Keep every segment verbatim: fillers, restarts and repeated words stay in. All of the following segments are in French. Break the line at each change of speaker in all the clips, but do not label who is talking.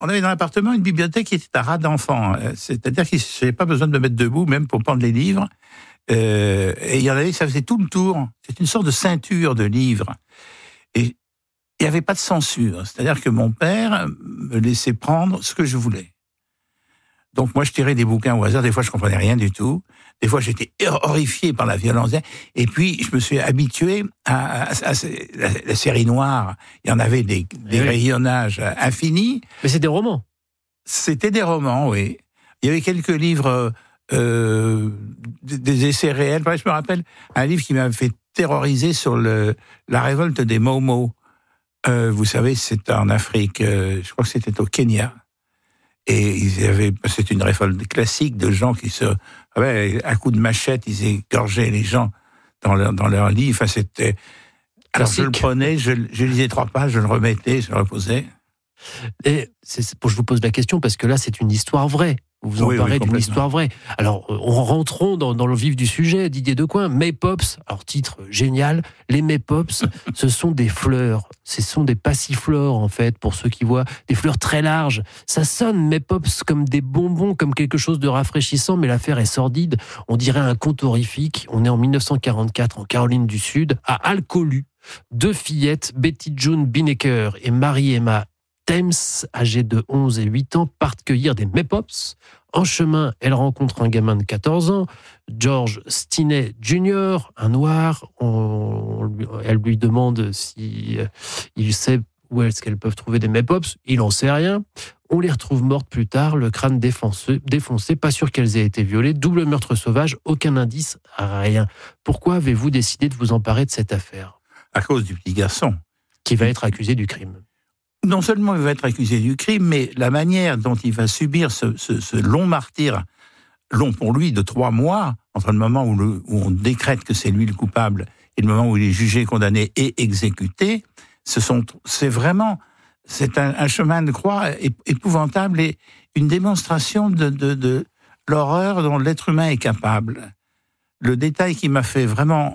on avait dans l'appartement une bibliothèque qui était à ras d'enfants. C'est-à-dire qu'il n'y avait pas besoin de me mettre debout, même pour prendre les livres. Euh, et il y en avait, ça faisait tout le tour. C'est une sorte de ceinture de livres. Et il n'y avait pas de censure. C'est-à-dire que mon père me laissait prendre ce que je voulais. Donc moi, je tirais des bouquins au hasard. Des fois, je comprenais rien du tout. Des fois, j'étais horrifié par la violence. Et puis, je me suis habitué à, à, à, à la, la série noire. Il y en avait des, des oui. rayonnages infinis.
Mais c'est des romans.
C'était des romans, oui. Il y avait quelques livres, euh, des, des essais réels. Je me rappelle un livre qui m'avait fait terroriser sur le, la révolte des Mau-Mau. Euh, vous savez, c'est en Afrique. Euh, je crois que c'était au Kenya. Et ils avaient, c'était une révolte classique de gens qui se, ouais, à coups de machette, ils égorgeaient les gens dans leur, dans leur lit. Enfin, c'était, alors classique. Je le prenais, je, je lisais trois pages, je le remettais, je le reposais.
Et c'est, c'est, je vous pose la question parce que là, c'est une histoire vraie. Vous en oui, parlez oui, d'une histoire vraie. Alors, on rentrons dans, dans le vif du sujet, Didier Decoing. Maypops, alors titre génial, les Maypops, ce sont des fleurs. Ce sont des passiflores, en fait, pour ceux qui voient, des fleurs très larges. Ça sonne, Maypops, comme des bonbons, comme quelque chose de rafraîchissant, mais l'affaire est sordide. On dirait un conte horrifique. On est en dix-neuf cent quarante-quatre, en Caroline du Sud, à Alcolu. Deux fillettes, Betty June Binecker et Marie-Emma Thames, âgées de onze et huit ans, partent cueillir des Maypops. En chemin, elle rencontre un gamin de quatorze ans, George Stinney junior, un noir. On, elle lui demande si euh, il sait où est-ce qu'elles peuvent trouver des Maypops. Il n'en sait rien. On les retrouve mortes plus tard, le crâne défoncé, défoncé, pas sûr qu'elles aient été violées. Double meurtre sauvage, aucun indice, rien. Pourquoi avez-vous décidé de vous emparer de cette affaire ?
À cause du petit garçon.
Qui va être accusé du crime.
Non seulement il va être accusé du crime, mais la manière dont il va subir ce, ce, ce long martyre, long pour lui, de trois mois, entre le moment où, le, où on décrète que c'est lui le coupable et le moment où il est jugé, condamné et exécuté, ce sont, c'est vraiment, c'est un, un chemin de croix épouvantable et une démonstration de, de, de l'horreur dont l'être humain est capable. Le détail qui m'a fait vraiment,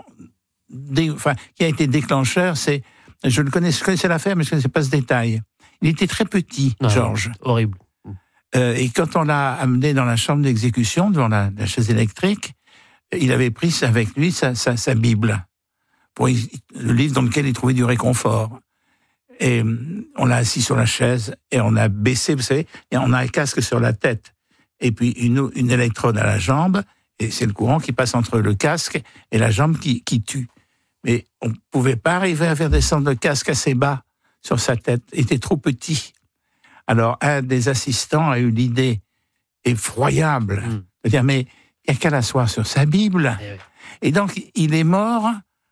dé, enfin, qui a été déclencheur, c'est Je le connais, je connaissais l'affaire, mais je ne connaissais pas ce détail. Il était très petit, non, Georges.
Horrible.
Euh, et quand on l'a amené dans la chambre d'exécution, devant la, la chaise électrique, il avait pris avec lui sa, sa, sa Bible, pour le livre dans lequel il trouvait du réconfort. Et on l'a assis sur la chaise et on a baissé, vous savez, et on a un casque sur la tête. Et puis une, une électrode à la jambe, et c'est le courant qui passe entre le casque et la jambe qui, qui tue. Mais on ne pouvait pas arriver à faire descendre le casque assez bas sur sa tête. Il était trop petit. Alors, un des assistants a eu l'idée effroyable mmh. de dire, mais il n'y a qu'à l'asseoir sur sa Bible. Et, oui. et donc, il est mort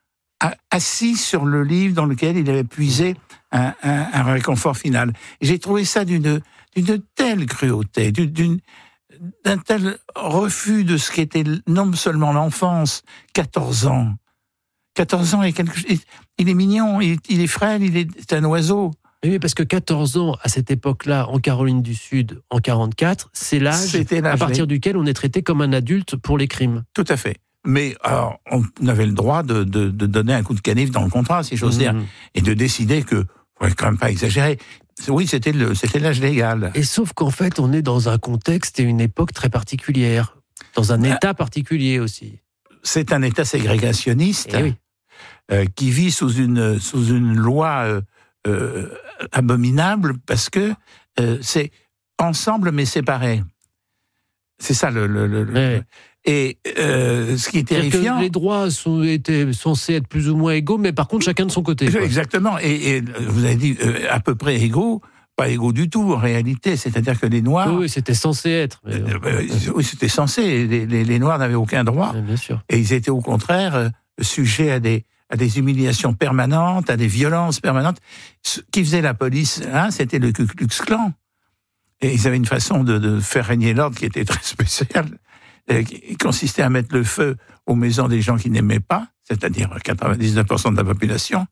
assis sur le livre dans lequel il avait puisé un, un, un réconfort final. Et j'ai trouvé ça d'une, d'une telle cruauté, d'une, d'une, d'un tel refus de ce qu'était non seulement l'enfance, quatorze ans. quatorze ans, et quelque... il est mignon, il est, il est frêle, il est, c'est un oiseau.
Oui, parce que quatorze ans, à cette époque-là, en Caroline du Sud, en quarante-quatre, c'est l'âge, l'âge à partir duquel on est traité comme un adulte pour les crimes.
Tout à fait. Mais alors, on avait le droit de, de, de donner un coup de canif dans le contrat, si j'ose mmh. dire, et de décider que, il ne faut quand même pas exagérer, oui, c'était, le, c'était l'âge légal.
Et sauf qu'en fait, on est dans un contexte et une époque très particulière, dans un ah, état particulier aussi.
C'est un état ségrégationniste.
Eh oui.
Euh, qui vit sous une, sous une loi euh, euh, abominable parce que euh, c'est ensemble mais séparés. C'est ça le... le, le ouais. Et euh, ce qui est terrifiant...
Que les droits sont, étaient censés être plus ou moins égaux, mais par contre chacun de son côté. Quoi.
Exactement. Et, et vous avez dit euh, à peu près égaux, pas égaux du tout en réalité. C'est-à-dire que les Noirs...
Oui, oui c'était censé être. Mais...
Euh, oui, c'était censé. Les, les, les Noirs n'avaient aucun droit.
Ouais, bien sûr.
Et ils étaient au contraire euh, sujets à des... à des humiliations permanentes, à des violences permanentes. Ce qui faisait la police, hein, c'était le Ku Klux Klan. Et ils avaient une façon de, de faire régner l'ordre qui était très spéciale, euh, qui consistait à mettre le feu aux maisons des gens qui n'aimaient pas, c'est-à-dire quatre-vingt-dix-neuf pour cent de la population.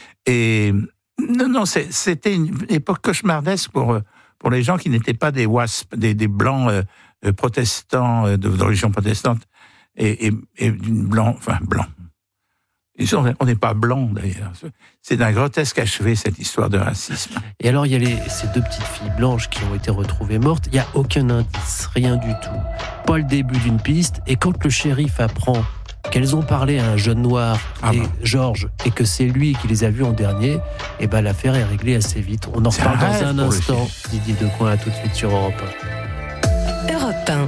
Et non, non, c'est, c'était une époque cauchemardesque pour, pour les gens qui n'étaient pas des W A S P, des, des blancs euh, protestants, euh, d'origine protestante, et, et, et blancs, enfin blancs. On n'est pas blanc, d'ailleurs. C'est d'un grotesque achevé, cette histoire de racisme.
Et alors, il y a les, ces deux petites filles blanches qui ont été retrouvées mortes. Il n'y a aucun indice, rien du tout. Pas le début d'une piste. Et quand le shérif apprend qu'elles ont parlé à un jeune noir, ah et bah. Georges, et que c'est lui qui les a vus en dernier, et ben l'affaire est réglée assez vite. On en reparle dans un instant. Didier Decoing, à tout de suite sur Europe un.
Europe un.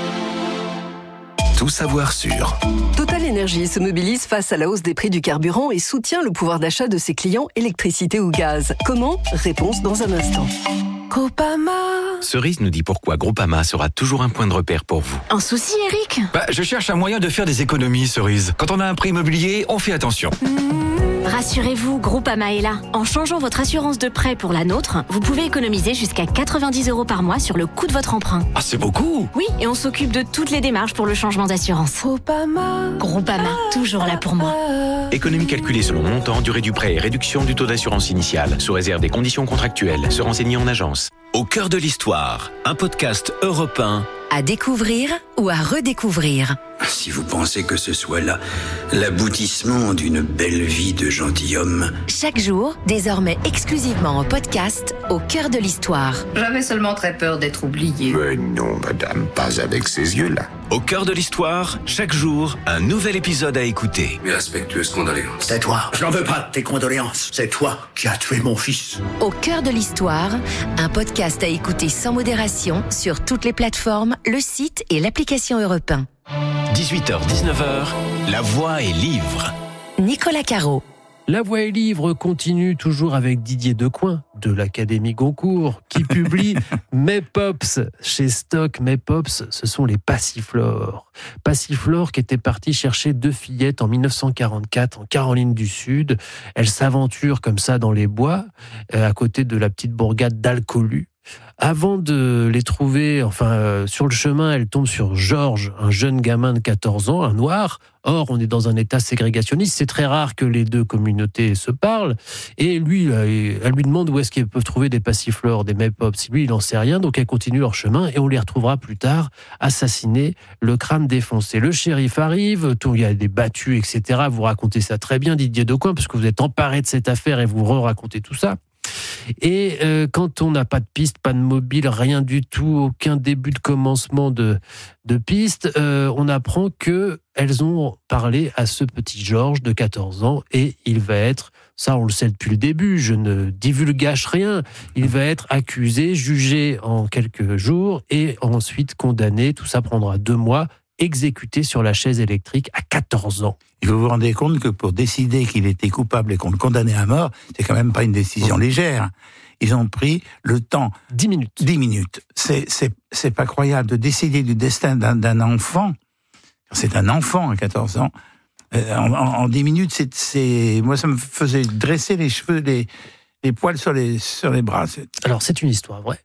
Tout savoir sur.
Total Énergie se mobilise face à la hausse des prix du carburant et soutient le pouvoir d'achat de ses clients électricité ou gaz. Comment ? Réponse dans un instant.
Groupama.
Cerise nous dit pourquoi Groupama sera toujours un point de repère pour vous.
Un souci, Eric ?
Bah, je cherche un moyen de faire des économies, Cerise. Quand on a un prêt immobilier, on fait attention.
Mmh. Rassurez-vous, Groupama est là. En changeant votre assurance de prêt pour la nôtre, vous pouvez économiser jusqu'à quatre-vingt-dix euros par mois sur le coût de votre emprunt.
Ah, c'est beaucoup !
Oui, et on s'occupe de toutes les démarches pour le changement d'assurance.
Groupama.
Groupama, toujours là pour moi.
Économie calculée selon montant, durée du prêt et réduction du taux d'assurance initiale, sous réserve des conditions contractuelles. Se renseigner en agence. Au cœur de l'histoire, un podcast Europe un.
À découvrir ou à redécouvrir.
Si vous pensez que ce soit là l'aboutissement d'une belle vie de gentilhomme.
Chaque jour, désormais exclusivement en podcast, au cœur de l'histoire.
J'avais seulement très peur d'être oublié.
Mais non, madame, pas avec ces yeux-là.
Au cœur de l'histoire, chaque jour, un nouvel épisode à écouter.
Mes respectueuses condoléances.
C'est toi, je n'en veux pas de tes condoléances. C'est toi qui as tué mon fils.
Au cœur de l'histoire, un podcast à écouter sans modération sur toutes les plateformes, le site et l'application Europe un.
dix-huit heures dix-neuf heures, La Voix est livre.
Nicolas Caro.
La Voix est livre continue toujours avec Didier Decoing de l'Académie Goncourt qui publie Mes Pops chez Stock. Mes Pops, ce sont les Passiflores. Passiflore qui était parti chercher deux fillettes en dix-neuf cent quarante-quatre en Caroline du Sud. Elles s'aventurent comme ça dans les bois euh, à côté de la petite bourgade d'Alcolu. Avant de les trouver, enfin, euh, sur le chemin, elle tombe sur Georges, un jeune gamin de quatorze ans, un noir. Or, on est dans un état ségrégationniste. C'est très rare que les deux communautés se parlent. Et lui, elle lui demande où est-ce qu'ils peuvent trouver des passiflores, des May-Pops. Lui, il n'en sait rien, donc elle continue leur chemin et on les retrouvera plus tard, assassinés, le crâne défoncé. Le shérif arrive, tout, il y a des battus, et cetera. Vous racontez ça très bien, Didier Decoing, parce que vous êtes emparé de cette affaire et vous re-racontez tout ça. Et euh, quand on n'a pas de piste, pas de mobile, rien du tout, aucun début de commencement de, de piste, euh, on apprend qu'elles ont parlé à ce petit Georges de quatorze ans et il va être, ça on le sait depuis le début, je ne divulgage rien, il va être accusé, jugé en quelques jours et ensuite condamné, tout ça prendra deux mois, exécuté sur la chaise électrique à quatorze ans.
Il faut vous rendre compte que pour décider qu'il était coupable et qu'on le condamnait à mort, c'est quand même pas une décision légère. Ils ont pris le temps.
Dix minutes.
Dix minutes. C'est, c'est, c'est pas croyable de décider du destin d'un, d'un enfant. C'est un enfant à quatorze ans. Euh, en, en, en dix minutes, c'est, c'est, moi, ça me faisait dresser les cheveux, les, les poils sur les, sur les bras. C'est...
Alors, c'est une histoire vraie.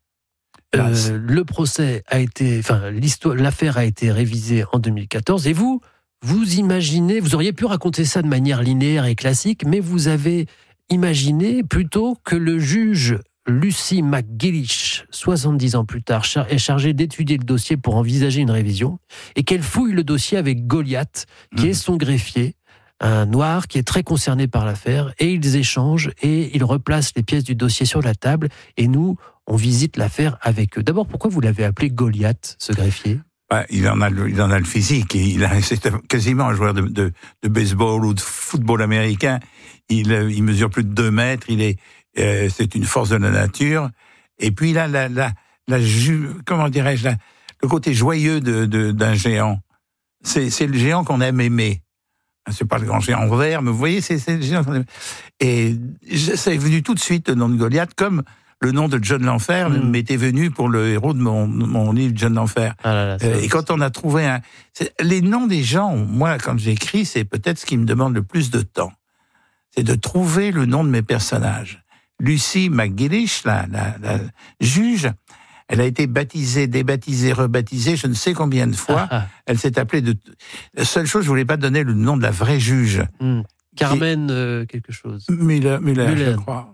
Euh, le procès a été, enfin, l'histoire, l'affaire a été révisée en deux mille quatorze. Et vous, vous imaginez, vous auriez pu raconter ça de manière linéaire et classique, mais vous avez imaginé plutôt que le juge Lucy McGillish, soixante-dix ans plus tard, est chargée d'étudier le dossier pour envisager une révision, et qu'elle fouille le dossier avec Goliath, qui mmh. est son greffier, un noir qui est très concerné par l'affaire, et ils échangent et ils replacent les pièces du dossier sur la table, et nous, on visite l'affaire avec eux. D'abord, pourquoi vous l'avez appelé Goliath, ce greffier ?
Bah, il en a le, il en a le physique. Il a, c'est quasiment un joueur de, de, de baseball ou de football américain. Il, il mesure plus de deux mètres. Il est, euh, c'est une force de la nature. Et puis il a la, la, la ju, comment dirais-je, la, le côté joyeux de, de, d'un géant. C'est, c'est le géant qu'on aime aimer. C'est pas le grand géant vert, mais vous voyez, c'est, c'est le géant qu'on aime. Et c'est venu tout de suite le nom de Goliath, comme le nom de John l'Enfer mmh. m'était venu pour le héros de mon, mon livre, John l'Enfer. Ah là là, euh, et quand on a trouvé un... Les noms des gens, moi, quand j'écris, c'est peut-être ce qui me demande le plus de temps. C'est de trouver le nom de mes personnages. Lucy McGillish, la, la, la juge, elle a été baptisée, débaptisée, rebaptisée, je ne sais combien de fois. Ah, ah. Elle s'est appelée de... La seule chose, je voulais pas donner le nom de la vraie juge.
Mmh. Carmen qui... euh, quelque chose.
Müller, Müller, Müller. je crois.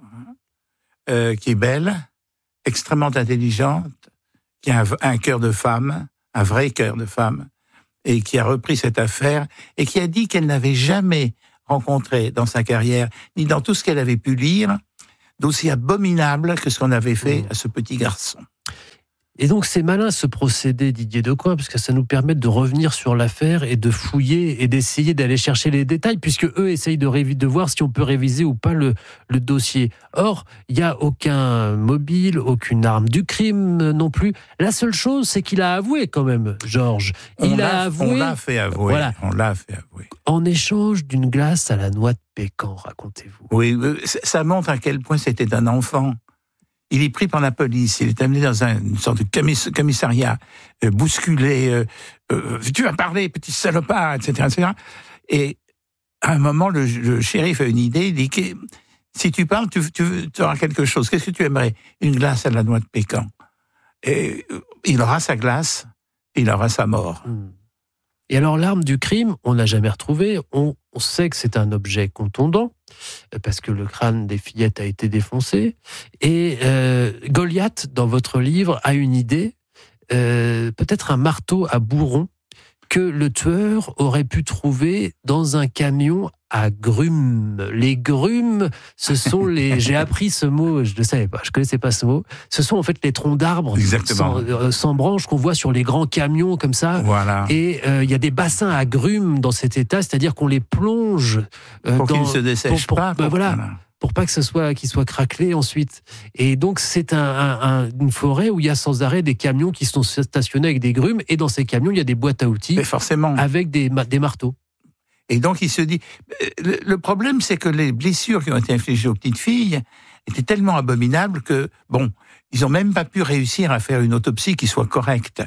Euh, qui est belle, extrêmement intelligente, qui a un, un cœur de femme, un vrai cœur de femme, et qui a repris cette affaire, et qui a dit qu'elle n'avait jamais rencontré dans sa carrière, ni dans tout ce qu'elle avait pu lire, d'aussi abominable que ce qu'on avait fait mmh. à ce petit garçon.
Et donc c'est malin ce procédé, Didier Decoing, parce que ça nous permet de revenir sur l'affaire et de fouiller et d'essayer d'aller chercher les détails, puisque eux essayent de, révi- de voir si on peut réviser ou pas le, le dossier. Or, il n'y a aucun mobile, aucune arme du crime non plus. La seule chose, c'est qu'il a avoué quand même, Georges. Il
on
a
l'a,
avoué.
On l'a fait avouer.
Voilà.
On l'a fait avouer.
En échange d'une glace à la noix de pécan, racontez-vous.
Oui, ça montre à quel point c'était un enfant. Il est pris par la police, il est amené dans un, une sorte de commiss- commissariat, euh, bousculé, euh, euh, tu vas parler, petit salopard, et cetera, et cetera. Et à un moment, le, le shérif a une idée, il dit que si tu parles, tu, tu, tu auras quelque chose. Qu'est-ce que tu aimerais ? Une glace à la noix de pécan. Et euh, il aura sa glace, il aura sa mort.
Et alors, l'arme du crime, on n'a jamais retrouvé. On, on sait que c'est un objet contondant, parce que le crâne des fillettes a été défoncé. Et euh, Goliath, dans votre livre, a une idée, euh, peut-être un marteau à bourron, que le tueur aurait pu trouver dans un camion à grumes. Les grumes, ce sont les... J'ai appris ce mot, je ne savais pas, je ne connaissais pas ce mot. Ce sont en fait les troncs d'arbres sans, euh, sans branches qu'on voit sur les grands camions comme ça.
Voilà.
Et il euh, y a des bassins à grumes dans cet état, c'est-à-dire qu'on les plonge...
Euh, pour dans, qu'ils ne se dessèchent
pour, pour,
pas.
Ben voilà. voilà. Pour pas que ce soit, qu'ils soient craquelés ensuite. Et donc, c'est un, un, un, une forêt où il y a sans arrêt des camions qui sont stationnés avec des grumes, et dans ces camions, il y a des boîtes à outils.
Mais forcément.
Avec des, des marteaux.
Et donc, il se dit... Le, le problème, c'est que les blessures qui ont été infligées aux petites filles étaient tellement abominables que, bon, ils n'ont même pas pu réussir à faire une autopsie qui soit correcte.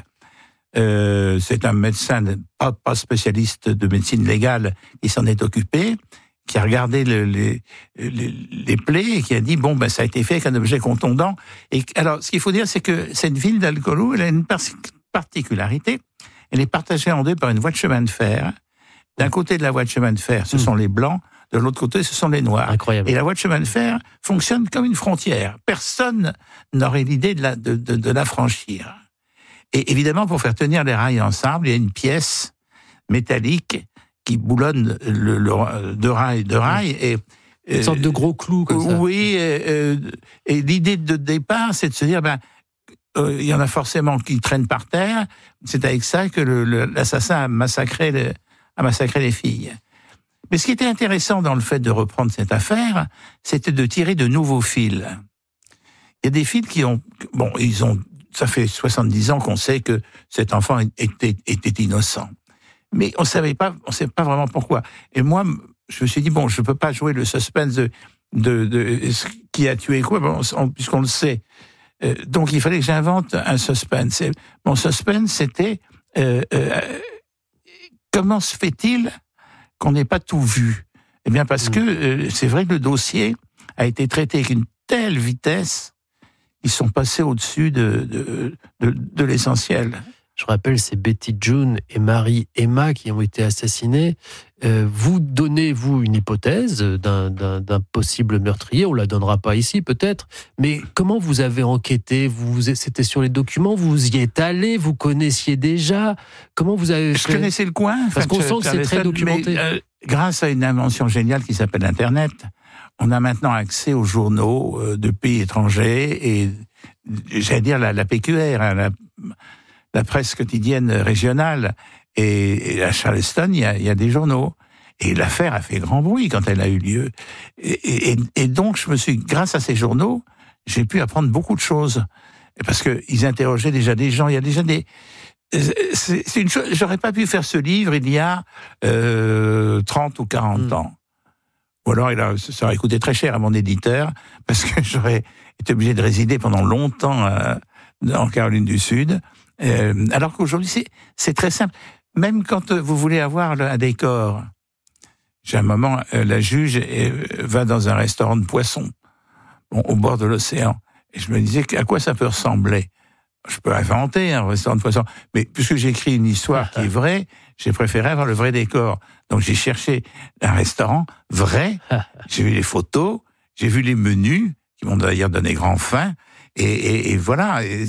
Euh, c'est un médecin, pas, pas spécialiste de médecine légale, qui s'en est occupé, qui a regardé le, les, les, les plaies et qui a dit, bon, ben, ça a été fait avec un objet contondant. Et alors, ce qu'il faut dire, c'est que cette ville d'Alcolo, elle a une particularité. Elle est partagée en deux par une voie de chemin de fer. D'un côté de la voie de chemin de fer, ce mmh. sont les Blancs. De l'autre côté, ce sont les Noirs.
Incroyable.
Et la voie de chemin de fer fonctionne comme une frontière. Personne n'aurait l'idée de la, de, de, de la franchir. Et évidemment, pour faire tenir les rails ensemble, il y a une pièce métallique qui boulonne le, le, de rail de rail. Et,
une euh, sorte de gros clou, comme ça.
Oui, et, euh, et l'idée de départ, c'est de se dire, ben, euh, il y en a forcément qui traînent par terre. C'est avec ça que le, le, l'assassin a massacré, le, a massacré les filles. Mais ce qui était intéressant dans le fait de reprendre cette affaire, c'était de tirer de nouveaux fils. Il y a des fils qui ont, bon, ils ont, ça fait soixante-dix ans qu'on sait que cet enfant était, était innocent. Mais on savait pas, on savait pas vraiment pourquoi. Et moi, je me suis dit, bon, je peux pas jouer le suspense de, de, de qui a tué quoi, bon, on, puisqu'on le sait. Euh, donc, il fallait que j'invente un suspense. Et mon suspense, c'était, euh, euh, comment se fait-il qu'on n'ait pas tout vu? Eh bien, parce mmh. que euh, c'est vrai que le dossier a été traité avec une telle vitesse, ils sont passés au-dessus de, de, de, de l'essentiel.
Je rappelle, c'est Betty June et Marie Emma qui ont été assassinées. Euh, vous donnez, vous, une hypothèse d'un, d'un, d'un possible meurtrier. On ne la donnera pas ici, peut-être. Mais comment vous avez enquêté? vous, C'était sur les documents, vous y êtes allé, vous connaissiez déjà. Comment vous avez fait?
Je connaissais le coin.
Parce qu'on sent que c'est très documenté.
Mais, euh, grâce à une invention géniale qui s'appelle Internet, on a maintenant accès aux journaux euh, de pays étrangers et, j'allais dire, la, la P Q R, hein, la... la presse quotidienne régionale, et, et à Charleston, il y, a, il y a des journaux. Et l'affaire a fait grand bruit quand elle a eu lieu. Et, et, et donc, je me suis, grâce à ces journaux, j'ai pu apprendre beaucoup de choses. Parce qu'ils interrogeaient déjà des gens, il y a déjà des... C'est, c'est une chose, j'aurais pas pu faire ce livre il y a euh, trente ou quarante mmh. ans. Ou alors, il a, ça aurait coûté très cher à mon éditeur, parce que j'aurais été obligé de résider pendant longtemps euh, en Caroline du Sud. Euh, alors qu'aujourd'hui, c'est, c'est très simple. Même quand euh, vous voulez avoir le, un décor, j'ai un moment, euh, la juge euh, va dans un restaurant de poissons, bon, au bord de l'océan. Et je me disais, à quoi ça peut ressembler? Je peux inventer un restaurant de poissons. Mais puisque j'écris une histoire qui est vraie, j'ai préféré avoir le vrai décor. Donc j'ai cherché un restaurant vrai, j'ai vu les photos, j'ai vu les menus, qui m'ont d'ailleurs donné grand faim, et, et, et voilà... Et,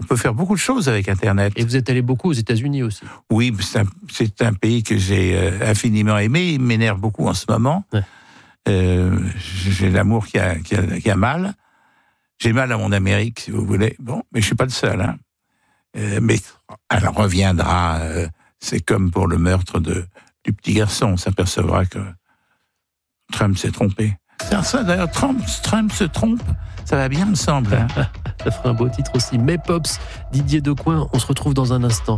On peut faire beaucoup de choses avec Internet.
Et vous êtes allé beaucoup aux États-Unis aussi.
Oui, c'est un, c'est un pays que j'ai infiniment aimé. Il m'énerve beaucoup en ce moment. Ouais. Euh, j'ai l'amour qui a, qui, a, qui a mal. J'ai mal à mon Amérique, si vous voulez. Bon, mais je suis pas le seul. Hein. Euh, mais elle reviendra. Euh, c'est comme pour le meurtre de, du petit garçon. On s'apercevra que Trump s'est trompé. C'est ça, d'ailleurs, Trump, Trump se trompe. Ça va bien ensemble. Hein.
Ça ferait un beau titre aussi. Mais Pops, Didier Decoing, on se retrouve dans un instant.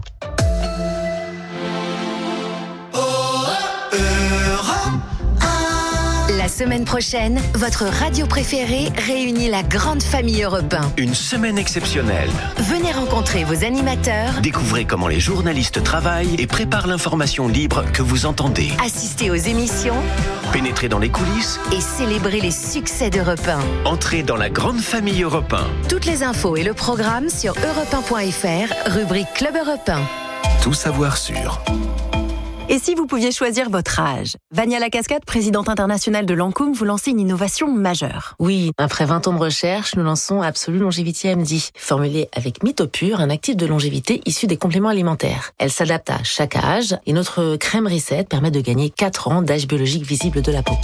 La semaine prochaine, votre radio préférée réunit la grande famille Europe un.
Une semaine exceptionnelle.
Venez rencontrer vos animateurs.
Découvrez comment les journalistes travaillent et préparent l'information libre que vous entendez.
Assistez aux émissions.
Pénétrez dans les coulisses.
Et célébrez les succès d'Europe un.
Entrez dans la grande famille Europe un.
Toutes les infos et le programme sur europe un point f r, rubrique Club Europe un.
Tout savoir sur...
Et si vous pouviez choisir votre âge? Vania Lacascade, présidente internationale de Lancôme, vous lancez une innovation majeure.
Oui, après vingt ans de recherche, nous lançons Absolue Longevity M D, formulée avec Mythopure, un actif de longévité issu des compléments alimentaires. Elle s'adapte à chaque âge et notre crème Reset permet de gagner quatre ans d'âge biologique visible de la peau.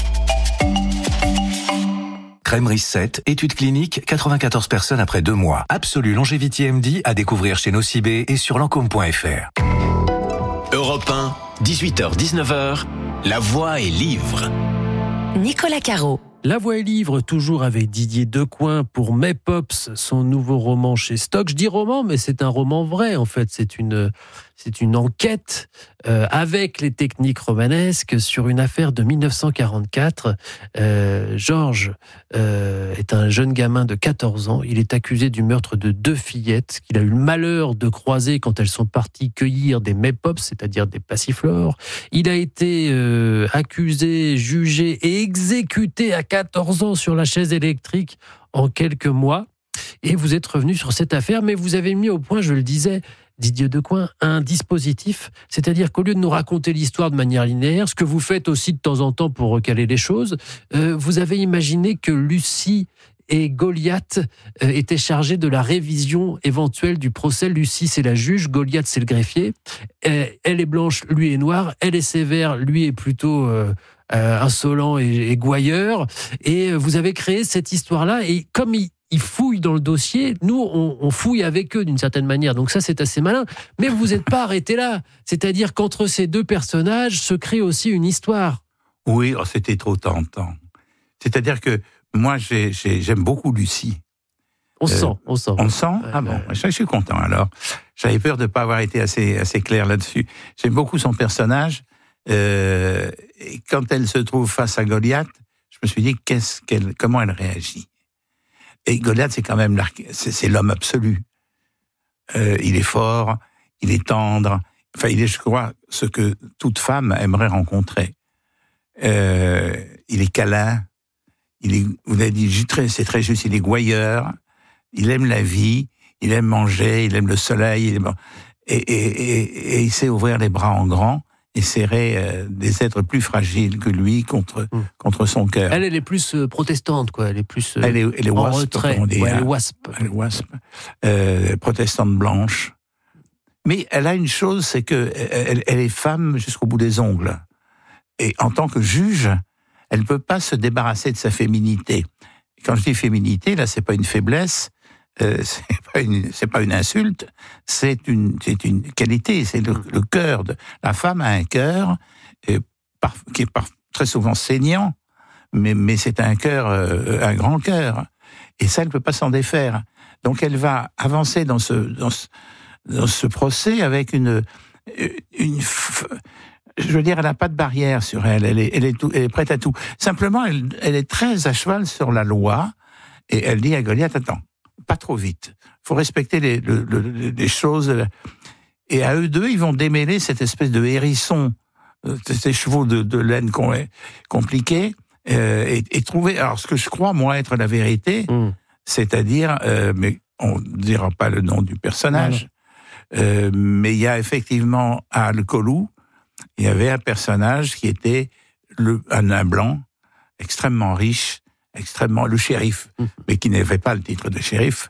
Crème Reset, étude clinique, quatre-vingt-quatorze personnes après deux mois. Absolue Longevity M D à découvrir chez Nocibé et sur lancôme point f r.
Europe un, dix-huit heures dix-neuf heures, La Voix est livre.
Nicolas Caro.
La Voix est livre, toujours avec Didier Decoing pour Mes Pops, son nouveau roman chez Stock. Je dis roman, mais c'est un roman vrai, en fait. C'est une, c'est une enquête euh, avec les techniques romanesques sur une affaire de mille neuf cent quarante-quatre. Euh, Georges euh, est un jeune gamin de quatorze ans. Il est accusé du meurtre de deux fillettes qu'il a eu le malheur de croiser quand elles sont parties cueillir des Mes Pops, c'est-à-dire des passiflores. Il a été euh, accusé, jugé et exécuté à quatorze ans sur la chaise électrique en quelques mois. Et vous êtes revenu sur cette affaire, mais vous avez mis au point, je le disais, Didier Decoing, un dispositif, c'est-à-dire qu'au lieu de nous raconter l'histoire de manière linéaire, ce que vous faites aussi de temps en temps pour recaler les choses, euh, vous avez imaginé que Lucie et Goliath euh, étaient chargés de la révision éventuelle du procès. Lucie, c'est la juge, Goliath, c'est le greffier. Euh, elle est blanche, lui est noir. Elle est sévère, lui est plutôt... Euh, Euh, insolent et, et gouailleur, et vous avez créé cette histoire-là, et comme ils, ils fouillent dans le dossier, nous, on, on fouille avec eux d'une certaine manière, donc ça, c'est assez malin, mais vous n'êtes pas arrêté là, c'est-à-dire qu'entre ces deux personnages se crée aussi une histoire.
Oui, oh, c'était trop tentant. C'est-à-dire que moi, j'ai, j'ai, j'aime beaucoup Lucie.
On euh, sent, on sent.
On sent euh, Ah bon, euh... je suis content alors. J'avais peur de ne pas avoir été assez, assez clair là-dessus. J'aime beaucoup son personnage. Euh, et quand elle se trouve face à Goliath, je me suis dit qu'est-ce qu'elle, comment elle réagit. Et Goliath, c'est quand même c'est, c'est l'homme absolu. Euh, il est fort, il est tendre. Enfin, il est, je crois, ce que toute femme aimerait rencontrer. Euh, il est câlin. Il est, vous l'avez dit, c'est très juste. Il est gouailleur. Il aime la vie. Il aime manger. Il aime le soleil. Il aime, et, et, et, et il sait ouvrir les bras en grand. Et serrer euh, des êtres plus fragiles que lui contre, mmh. contre son cœur.
Elle, elle est plus euh, protestante, quoi. Elle est plus euh,
elle est, elle est
en
wasp,
retrait.
Comme on dit,
ouais,
hein.
Elle est wasp.
Elle est wasp. Euh, protestante blanche. Mais elle a une chose, c'est que elle, elle est femme jusqu'au bout des ongles. Et en tant que juge, elle ne peut pas se débarrasser de sa féminité. Et quand je dis féminité, là, c'est pas une faiblesse. Euh, c'est pas une, c'est pas une insulte, c'est une, c'est une qualité, c'est le, le cœur de la femme a un cœur euh, par, qui est par, très souvent saignant, mais, mais c'est un cœur, euh, un grand cœur, et ça, elle ne peut pas s'en défaire. Donc, elle va avancer dans ce, dans ce, dans ce procès avec une, une, je veux dire, elle n'a pas de barrière sur elle, elle est, elle est, tout, elle est prête à tout. Simplement, elle, elle est très à cheval sur la loi, et elle dit à Goliath, attends, pas trop vite. Il faut respecter les, le, le, les choses. Et à eux deux, ils vont démêler cette espèce de hérisson, ces chevaux de, de laine compliqués, euh, et, et trouver, alors ce que je crois, moi, être la vérité, mmh. c'est-à-dire, euh, mais on ne dira pas le nom du personnage, euh, mais il y a effectivement, à Al-Kolou, il y avait un personnage qui était le, un nain blanc, extrêmement riche, extrêmement le shérif, mmh. mais qui n'avait pas le titre de shérif,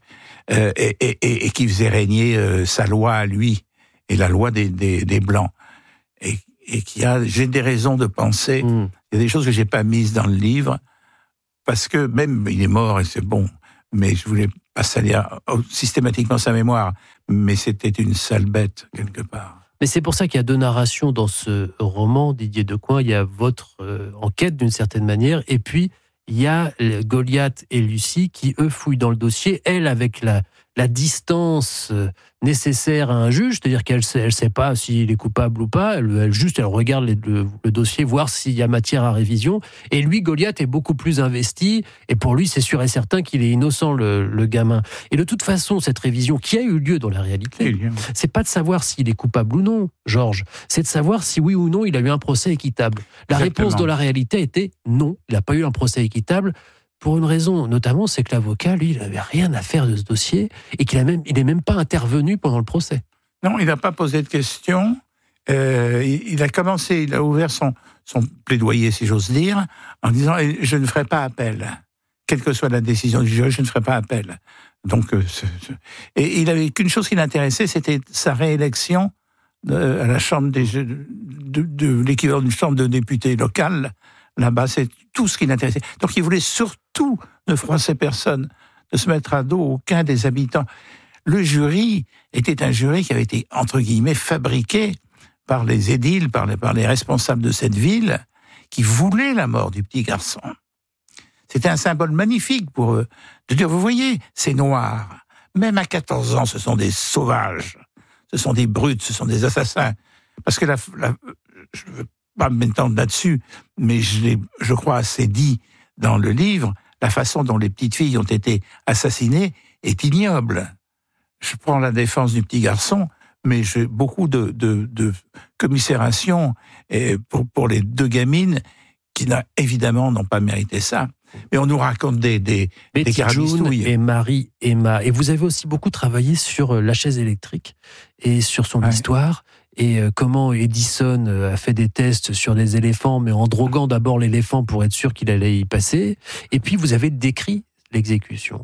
euh, et, et, et qui faisait régner euh, sa loi à lui, et la loi des, des, des Blancs. Et, et qui a, j'ai des raisons de penser, mmh. il y a des choses que j'ai pas mises dans le livre, parce que même, il est mort et c'est bon, mais je voulais pas salir systématiquement sa mémoire, mais c'était une sale bête, quelque part.
Mais c'est pour ça qu'il y a deux narrations dans ce roman, Didier Decoing. Il y a votre euh, enquête, d'une certaine manière, et puis il y a Goliath et Lucie qui, eux, fouillent dans le dossier, elle, avec la, la distance nécessaire à un juge, c'est-à-dire qu'elle ne elle sait pas s'il est coupable ou pas, elle, elle juste elle regarde les, le, le dossier, voir s'il y a matière à révision, et lui, Goliath, est beaucoup plus investi, et pour lui, c'est sûr et certain qu'il est innocent, le, le gamin. Et de toute façon, cette révision qui a eu lieu dans la réalité, c'est pas de savoir s'il est coupable ou non, Georges, c'est de savoir si oui ou non il a eu un procès équitable. La Exactement. réponse de la réalité était non, il n'a pas eu un procès équitable, pour une raison, notamment, c'est que l'avocat, lui, il n'avait rien à faire de ce dossier et qu'il a même, il n'est même pas intervenu pendant le procès.
Non, il n'a pas posé de questions. Euh, il, il a commencé, il a ouvert son, son plaidoyer, si j'ose dire, en disant « je ne ferai pas appel. Quelle que soit la décision du juge, je ne ferai pas appel. » Donc, euh, c'est, c'est... Et il avait qu'une chose qui l'intéressait, c'était sa réélection de, à la chambre des, de, de, de l'équivalent d'une chambre de députés locale. Là-bas, c'est tout ce qui l'intéressait. Donc, il voulait surtout ne froisser personne, ne se mettre à dos aucun des habitants. Le jury était un jury qui avait été, entre guillemets, fabriqué par les édiles, par les, par les responsables de cette ville, qui voulaient la mort du petit garçon. C'était un symbole magnifique pour eux, de dire, vous voyez, ces Noirs, même à quatorze ans, ce sont des sauvages, ce sont des brutes, ce sont des assassins. Parce que la... la je veux pas m'étendre là-dessus, mais je, je crois assez dit dans le livre, la façon dont les petites filles ont été assassinées est ignoble. Je prends la défense du petit garçon, mais j'ai beaucoup de, de, de commisération pour, pour les deux gamines qui, évidemment, n'ont pas mérité ça. Mais on nous raconte des, des,
Betty
des carabistouilles.
Et Marie Emma. Et vous avez aussi beaucoup travaillé sur la chaise électrique et sur son ouais. histoire. Et comment Edison a fait des tests sur les éléphants, mais en droguant d'abord l'éléphant pour être sûr qu'il allait y passer. Et puis, vous avez décrit l'exécution.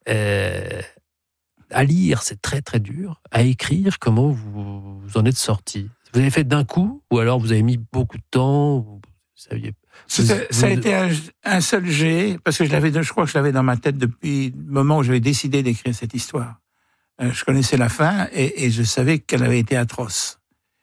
Euh, à lire, c'est très, très dur. À écrire, comment vous, vous en êtes sorti ? Vous avez fait d'un coup, ou alors vous avez mis beaucoup de temps vous saviez...
Ça, ça a été un, un seul jet, parce que je, l'avais, je crois que je l'avais dans ma tête depuis le moment où j'avais décidé d'écrire cette histoire. Euh, je connaissais la fin, et, et je savais qu'elle avait été atroce.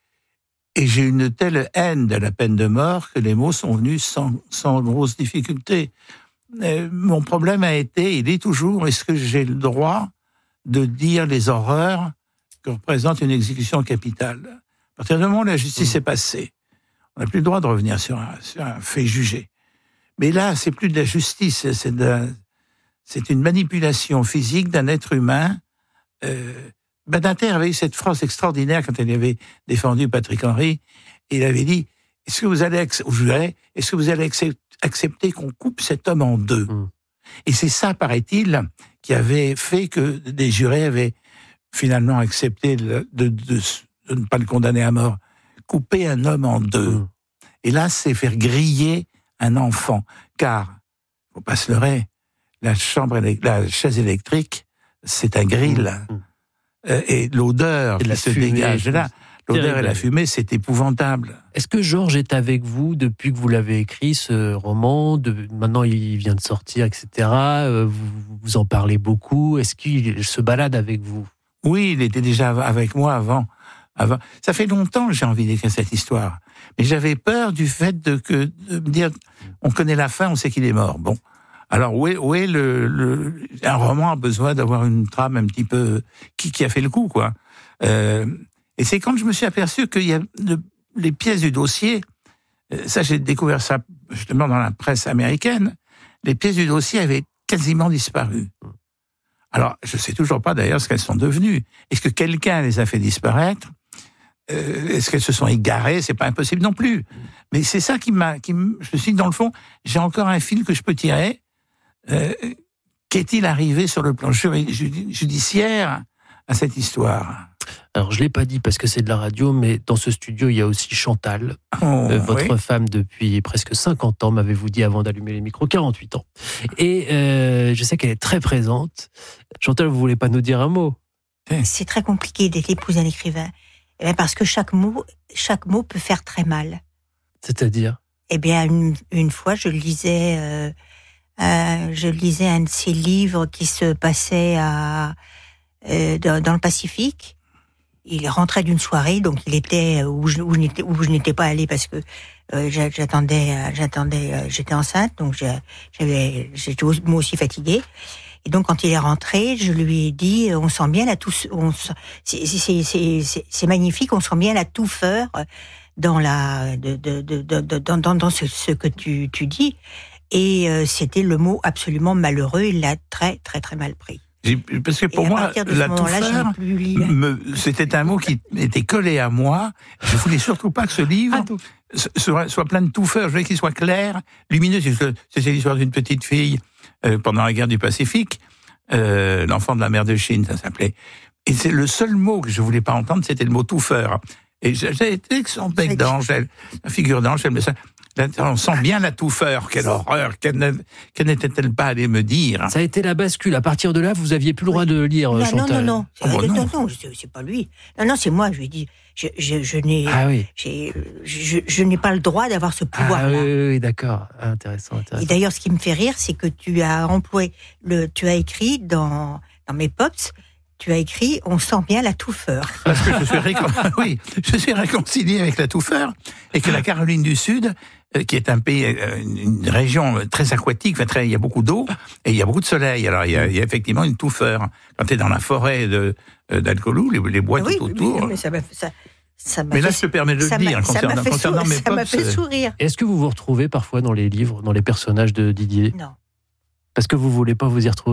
Et j'ai une telle haine de la peine de mort que les mots sont venus sans, sans grosse difficulté. Euh, mon problème a été, il est toujours, est-ce que j'ai le droit de dire les horreurs que représente une exécution capitale ? À partir du moment où la justice mmh. est passée, on n'a plus le droit de revenir sur un, sur un fait jugé. Mais là, c'est plus de la justice, c'est, de la, c'est une manipulation physique d'un être humain. Euh, Badinter avait eu cette phrase extraordinaire quand il avait défendu Patrick Henry. Il avait dit, est-ce que vous allez, au juré, est-ce que vous allez accepter qu'on coupe cet homme en deux ? mmh. Et c'est ça, paraît-il, qui avait fait que des jurés avaient finalement accepté de, de, de, de ne pas le condamner à mort. Couper un homme en deux. Mmh. Et là, c'est faire griller un enfant. Car, faut pas se leurrer, la chambre, la chaise électrique, c'est un grill. Mmh. Euh, et l'odeur qui se dégage de là, l'odeur et la fumée, c'est épouvantable.
Est-ce que Georges est avec vous depuis que vous l'avez écrit, ce roman de, maintenant, il vient de sortir, et cetera. Euh, vous, vous en parlez beaucoup. Est-ce qu'il se balade avec vous ?
Oui, il était déjà avec moi avant. avant. Ça fait longtemps que j'ai envie d'écrire cette histoire. Mais j'avais peur du fait de, que, de me dire, on connaît la fin, on sait qu'il est mort. Bon. Alors, où est, où est le, le... Un roman a besoin d'avoir une trame un petit peu... Qui, qui a fait le coup, quoi. Euh, et c'est quand je me suis aperçu qu'il y a le, les pièces du dossier... Ça, j'ai découvert ça justement dans la presse américaine. Les pièces du dossier avaient quasiment disparu. Alors, je sais toujours pas d'ailleurs ce qu'elles sont devenues. Est-ce que quelqu'un les a fait disparaître ? euh, Est-ce qu'elles se sont égarées ? C'est pas impossible non plus. Mais c'est ça qui m'a... Qui m... Je me suis dit, dans le fond, j'ai encore un fil que je peux tirer... Euh, qu'est-il arrivé sur le plan judiciaire à cette histoire ?
Alors, je ne l'ai pas dit parce que c'est de la radio, mais dans ce studio, il y a aussi Chantal,
oh,
euh, votre
oui.
femme depuis presque cinquante ans, m'avez-vous dit avant d'allumer les micros, quarante-huit ans. Et euh, je sais qu'elle est très présente. Chantal, vous ne voulez pas nous dire un mot ?
C'est très compliqué d'être l'épouse d'un écrivain, eh bien parce que chaque mot, chaque mot peut faire très mal.
C'est-à-dire ?
Eh bien, une, une fois, je lisais, euh, euh, je lisais un de ces livres qui se passait à, euh, dans, dans le Pacifique. Il rentrait d'une soirée, donc il était où je, où je n'étais, où je n'étais pas allée parce que euh, j'attendais, j'attendais, euh, j'étais enceinte, donc j'avais, j'étais moi aussi fatiguée. Et donc quand il est rentré, je lui ai dit, on sent bien la touffeur, c'est, c'est, c'est, c'est, c'est magnifique, on sent bien la touffeur dans la, de, de, de, de, de dans, dans, dans ce, ce que tu, tu dis. Et euh, c'était le mot absolument malheureux. Il l'a très très très mal pris.
Parce que pour moi, la touffeur, me, c'était un mot qui était collé à moi. Je voulais surtout pas que ce livre soit, soit plein de touffeurs. Je voulais qu'il soit clair, lumineux. C'était l'histoire d'une petite fille euh, pendant la guerre du Pacifique, euh, l'enfant de la mer de Chine, ça s'appelait. Et c'est le seul mot que je voulais pas entendre, c'était le mot touffeur. Et j'ai été que son bec d'Angèle, la figure d'Angèle, mais ça. On sent bien la touffeur, quelle horreur, quelle n'était-elle pas allée me dire.
Ça a été la bascule. À partir de là, vous aviez plus le droit de lire,
non,
Chantal.
Non, non, non,
oh, bah
non,
non,
non, non, c'est, c'est pas lui. Non, non, c'est moi. Je lui ai dit, je, je, je n'ai,
ah oui.
j'ai, je, je n'ai pas le droit d'avoir ce pouvoir-là.
Ah oui, oui, d'accord, intéressant, intéressant.
Et d'ailleurs, ce qui me fait rire, c'est que tu as employé le, tu as écrit dans dans mes pops. Tu as écrit, on sent bien la touffeur.
Parce que je suis, récon... oui, je suis réconcilié avec la touffeur et que la Caroline du Sud, qui est un pays, une région très aquatique, enfin très, il y a beaucoup d'eau et il y a beaucoup de soleil. Alors il y a, il y a effectivement une touffeur. Quand tu es dans la forêt de, d'Alcolou, les, les bois
oui,
tout autour.
Oui, mais ça m'a, ça, ça m'a
mais là,
fait,
je te permets de le dire concernant,
sou...
concernant mes
ça
pops.
Ça m'a fait sourire.
Est-ce que vous vous retrouvez parfois dans les livres, dans les personnages de Didier ?
Non.
Parce que vous voulez pas vous y retrouver ?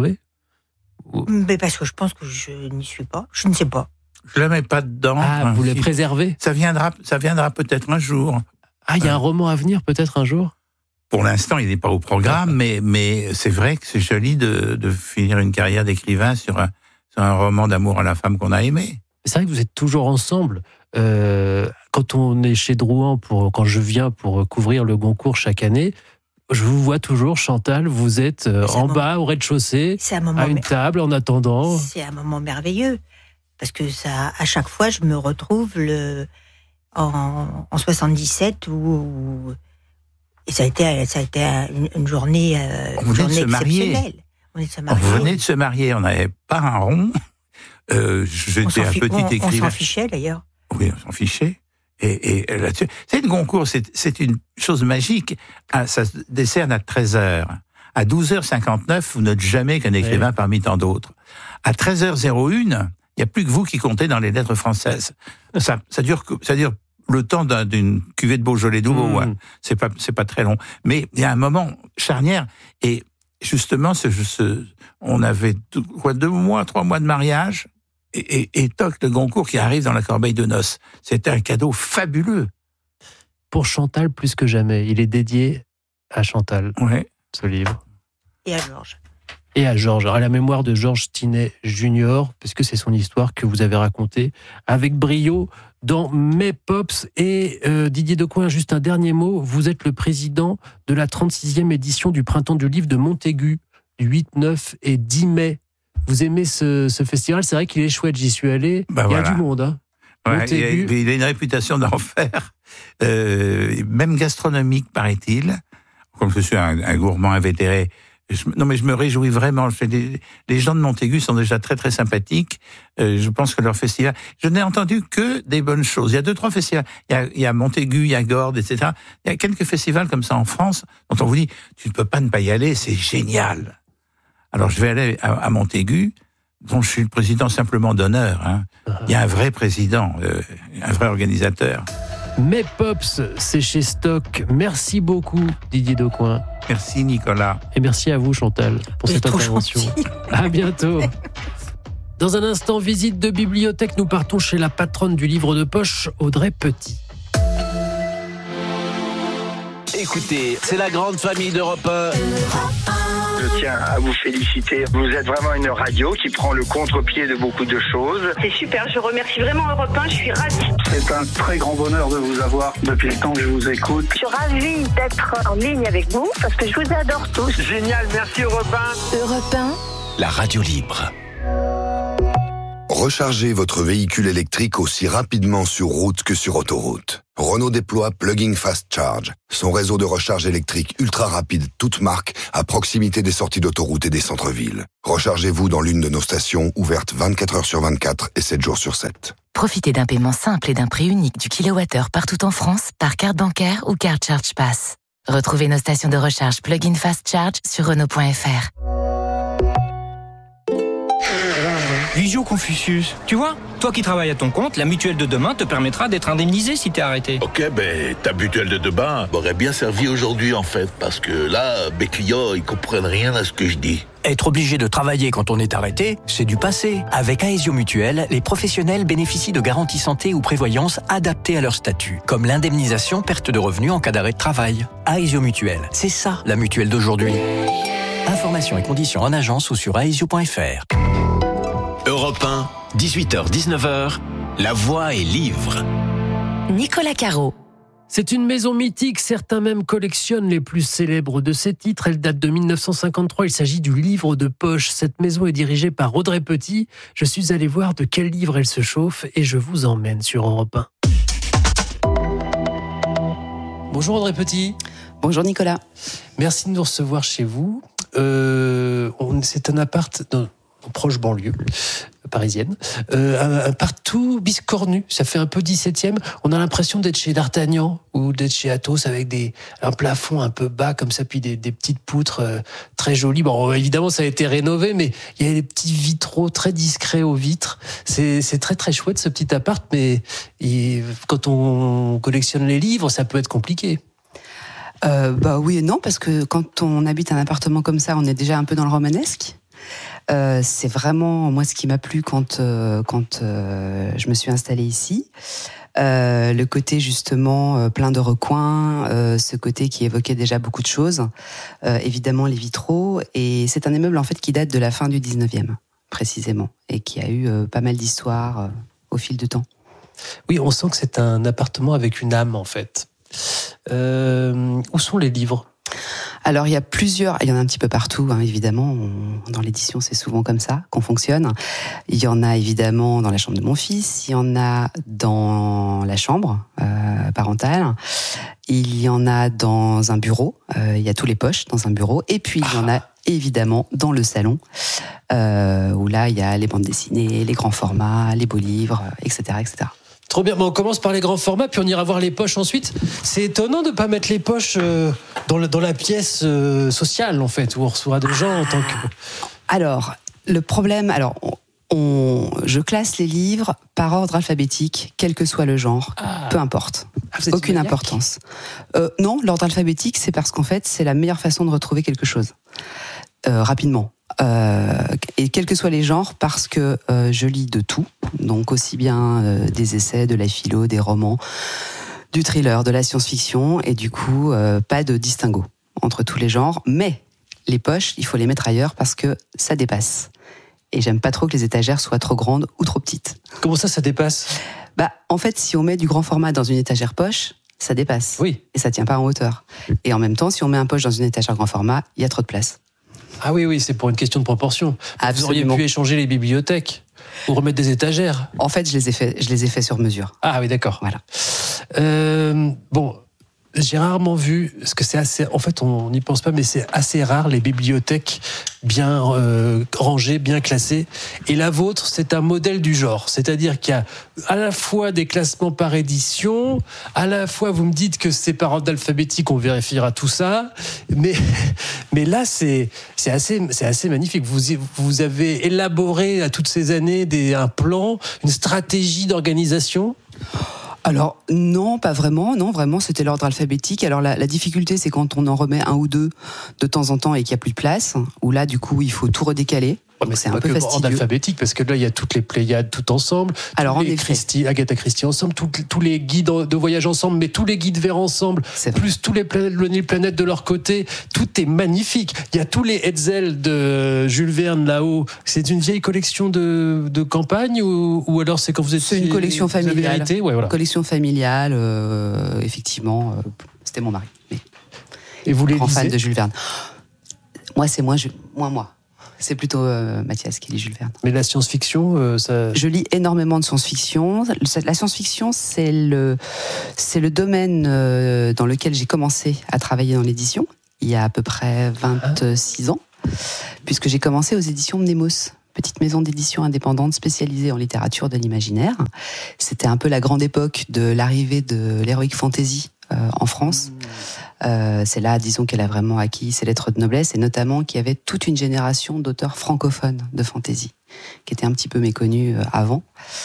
Mais parce que je pense que je n'y suis pas. Je ne sais pas.
Je la mets pas dedans.
Ah,
enfin,
vous les
si.
préservez ?
Ça viendra, ça viendra peut-être un jour.
Ah, il y a un roman à venir peut-être un jour ?
Pour l'instant, il n'est pas au programme, mais, mais c'est vrai que c'est joli de, de finir une carrière d'écrivain sur un, sur un roman d'amour à la femme qu'on a aimée.
C'est vrai que vous êtes toujours ensemble. Euh, quand on est chez Drouin, pour, quand je viens pour couvrir le Goncourt chaque année, je vous vois toujours, Chantal, vous êtes en bas, moment, au rez-de-chaussée, à une table, en attendant.
C'est un moment merveilleux, parce que ça, à chaque fois, je me retrouve le, en, en soixante-dix-sept, où, où et ça a été, ça a été une, une journée, euh,
on
une journée
de se
exceptionnelle.
On venait de se marier. On venait de se marier, on n'avait pas un rond. Euh, j'étais un petit
on,
écrivain.
On s'en fichait, d'ailleurs.
Oui, on s'en fichait. Et, et là-dessus, c'est une Goncourt, c'est, c'est une chose magique. Ah, ça se décerne à treize heures. À douze heures cinquante-neuf, vous n'êtes jamais qu'un écrivain oui. parmi tant d'autres. À treize heures zéro un, il n'y a plus que vous qui comptez dans les lettres françaises. Ça, ça dure, ça dure le temps d'un, d'une cuvée de Beaujolais Douveau. Mmh. Ouais. C'est pas, c'est pas très long. Mais il y a un moment charnière. Et justement, ce, ce, on avait tout, quoi, deux mois, trois mois de mariage. Et, et, et toc, le Goncourt qui arrive dans la corbeille de noces. C'était un cadeau fabuleux.
Pour Chantal, plus que jamais. Il est dédié à Chantal,
ouais.
ce livre.
Et à Georges.
Et à Georges, à la mémoire de Georges Tinet Junior, puisque c'est son histoire que vous avez racontée avec brio dans Mes Pops. Et euh, Didier Decoing, juste un dernier mot. Vous êtes le président de la trente-sixième édition du Printemps du Livre de Montaigu, du huit, neuf et dix mai. Vous aimez ce, ce festival ? C'est vrai qu'il est chouette, j'y suis allé.
Ben
il y a
voilà.
du monde. Hein.
Ouais, il, a, il a une réputation d'enfer, euh, même gastronomique, paraît-il. Comme je suis un, un gourmand invétéré, je, non mais je me réjouis vraiment. Je fais des, les gens de Montaigu sont déjà très très sympathiques. Euh, je pense que leur festival... Je n'ai entendu que des bonnes choses. Il y a deux, trois festivals. Il y a, il y a Montaigu, il y a Gordes, et cetera. Il y a quelques festivals comme ça en France, dont on vous dit, tu ne peux pas ne pas y aller, c'est génial. Alors, je vais aller à, à Montaigu, dont je suis le président simplement d'honneur. Hein. Il y a un vrai président, euh, un vrai organisateur.
Mes Pops, c'est chez Stock. Merci beaucoup, Didier Decoing.
Merci, Nicolas.
Et merci à vous, Chantal, pour
oui,
cette intervention.
Gentil.
À bientôt. Dans un instant, visite de bibliothèque. Nous partons chez la patronne du livre de poche, Audrey Petit.
Écoutez, c'est la grande famille d'Europe un. Je tiens à vous féliciter. Vous êtes vraiment une radio qui prend le contre-pied de beaucoup de choses.
C'est super, je remercie vraiment Europe un, je suis ravie.
C'est un très grand bonheur de vous avoir depuis le temps que je vous écoute.
Je suis ravie d'être en ligne avec vous parce que je vous adore tous.
Génial, merci Europe un.
Europe un,
la radio libre.
Rechargez votre véhicule électrique aussi rapidement sur route que sur autoroute. Renault déploie Plug-in Fast Charge, son réseau de recharge électrique ultra rapide, toute marque, à proximité des sorties d'autoroute et des centres-villes. Rechargez-vous dans l'une de nos stations ouvertes vingt-quatre heures sur vingt-quatre et sept jours sur sept.
Profitez d'un paiement simple et d'un prix unique du kilowattheure partout en France par carte bancaire ou carte Charge Pass. Retrouvez nos stations de recharge Plug-in Fast Charge sur Renault point F R.
Visio Confucius, tu vois, toi qui travailles à ton compte, la mutuelle de demain te permettra d'être indemnisé si t'es arrêté.
Ok, ben ta mutuelle de demain m'aurait bien servi aujourd'hui en fait, parce que là, mes clients, ils comprennent rien à ce que je dis.
Être obligé de travailler quand on est arrêté, c'est du passé. Avec Aesio Mutuelle, les professionnels bénéficient de garanties santé ou prévoyance adaptées à leur statut, comme l'indemnisation perte de revenus en cas d'arrêt de travail. Aesio Mutuelle, c'est ça la mutuelle d'aujourd'hui. Informations et conditions en agence ou sur aesio point F R.
Europe un, dix-huit heures dix-neuf heures, La Voix est livre.
Nicolas Caro.
C'est une maison mythique, certains même collectionnent les plus célèbres de ses titres. Elle date de mille neuf cent cinquante-trois, il s'agit du livre de poche. Cette maison est dirigée par Audrey Petit. Je suis allé voir de quel livre elle se chauffe et je vous emmène sur Europe un. Bonjour Audrey Petit.
Bonjour Nicolas.
Merci de nous recevoir chez vous. Euh, on, c'est un appart... Non, proche banlieue parisienne, euh, un, un partout biscornu, ça fait un peu dix-septième. On a l'impression d'être chez D'Artagnan ou d'être chez Athos avec des, un plafond un peu bas comme ça, puis des, des petites poutres euh, très jolies. Bon, évidemment, ça a été rénové, mais il y a des petits vitraux très discrets aux vitres. C'est, c'est très très chouette ce petit appart, mais il, quand on collectionne les livres, ça peut être compliqué.
Euh, bah oui et non, parce que quand on habite un appartement comme ça, on est déjà un peu dans le romanesque. Euh, c'est vraiment moi ce qui m'a plu quand euh, quand euh, je me suis installée ici. Euh, le côté justement euh, plein de recoins, euh, ce côté qui évoquait déjà beaucoup de choses. Euh, évidemment les vitraux, et c'est un immeuble en fait qui date de la fin du dix-neuvième précisément et qui a eu euh, pas mal d'histoires euh, au fil du temps.
Oui, on sent que c'est un appartement avec une âme en fait. Euh, où sont les livres ?
Alors il y a plusieurs, il y en a un petit peu partout, hein, évidemment. On, dans l'édition, c'est souvent comme ça qu'on fonctionne. Il y en a évidemment dans la chambre de mon fils, il y en a dans la chambre euh, parentale, il y en a dans un bureau. Euh, il y a tous les poches dans un bureau, et puis il y en a évidemment dans le salon, euh, où là il y a les bandes dessinées, les grands formats, les beaux livres, et cetera, et cetera.
Trop bien, bon, on commence par les grands formats, puis on ira voir les poches ensuite. C'est étonnant de ne pas mettre les poches euh, dans, le, dans la pièce euh, sociale, en fait, où on reçoit des gens en tant que...
Alors, le problème... Alors, on, on, je classe les livres par ordre alphabétique, quel que soit le genre, ah. peu importe. Ah, aucune importance. Euh, non, l'ordre alphabétique, c'est parce qu'en fait, c'est la meilleure façon de retrouver quelque chose. Euh, rapidement. Euh, et quels que soient les genres, parce que euh, je lis de tout, donc aussi bien euh, des essais, de la philo, des romans, du thriller, de la science-fiction, et du coup, euh, pas de distinguo entre tous les genres, mais les poches, il faut les mettre ailleurs parce que ça dépasse. Et j'aime pas trop que les étagères soient trop grandes ou trop petites.
Comment ça, ça dépasse ?
Bah, en fait, si on met du grand format dans une étagère poche, ça dépasse.
Oui.
Et ça tient pas en hauteur. Et en même temps, si on met un poche dans une étagère grand format, il y a trop de place.
Ah oui, oui, c'est pour une question de proportion.
Absolument.
Vous auriez pu échanger les bibliothèques ou remettre des étagères.
En fait, je les ai fait, je les ai fait sur mesure.
Ah oui, d'accord.
Voilà.
Euh, bon, j'ai rarement vu, parce que c'est assez, en fait, on n'y pense pas, mais c'est assez rare les bibliothèques bien euh, rangées, bien classées. Et la vôtre, c'est un modèle du genre, c'est-à-dire qu'il y a à la fois des classements par édition, à la fois vous me dites que c'est par ordre alphabétique, on vérifiera tout ça, mais mais là c'est c'est assez c'est assez magnifique. Vous vous avez élaboré à toutes ces années des un plan, une stratégie d'organisation.
Alors non, pas vraiment, non, vraiment c'était l'ordre alphabétique. Alors la, la difficulté c'est quand on en remet un ou deux de temps en temps et qu'il n'y a plus de place, où là du coup il faut tout redécaler,
Ouais, mais c'est, c'est un peu fastidieux. Ordre alphabétique, parce que là, il y a toutes les Pléiades tout ensemble.
Alors,
tous
en
les
effet.
Christie, Agatha Christie ensemble, tout, tous les guides de voyage ensemble, mais tous les guides verts ensemble, plus tous les planètes, planètes de leur côté. Tout est magnifique. Il y a tous les Hetzel de Jules Verne là-haut. C'est une vieille collection de, de campagne ou, ou alors c'est quand vous êtes...
C'est une collection familiale.
Ouais, voilà.
Collection familiale, euh, effectivement. Euh, c'était mon mari. Mais
Et vous les
grand
lisez
fan de Jules Verne. Moi, c'est moins, moins moi. C'est plutôt euh, Mathias qui lit Jules Verne.
Mais la science-fiction, euh, ça...
Je lis énormément de science-fiction. La science-fiction, c'est le, c'est le domaine euh, dans lequel j'ai commencé à travailler dans l'édition, il y a à peu près vingt-six ans, puisque j'ai commencé aux éditions Mnemos, petite maison d'édition indépendante spécialisée en littérature de l'imaginaire. C'était un peu la grande époque de l'arrivée de l'heroic fantasy euh, en France. Mmh. Euh, c'est là, disons, qu'elle a vraiment acquis ses lettres de noblesse, et notamment qu'il y avait toute une génération d'auteurs francophones de fantasy, qui étaient un petit peu méconnus euh, avant.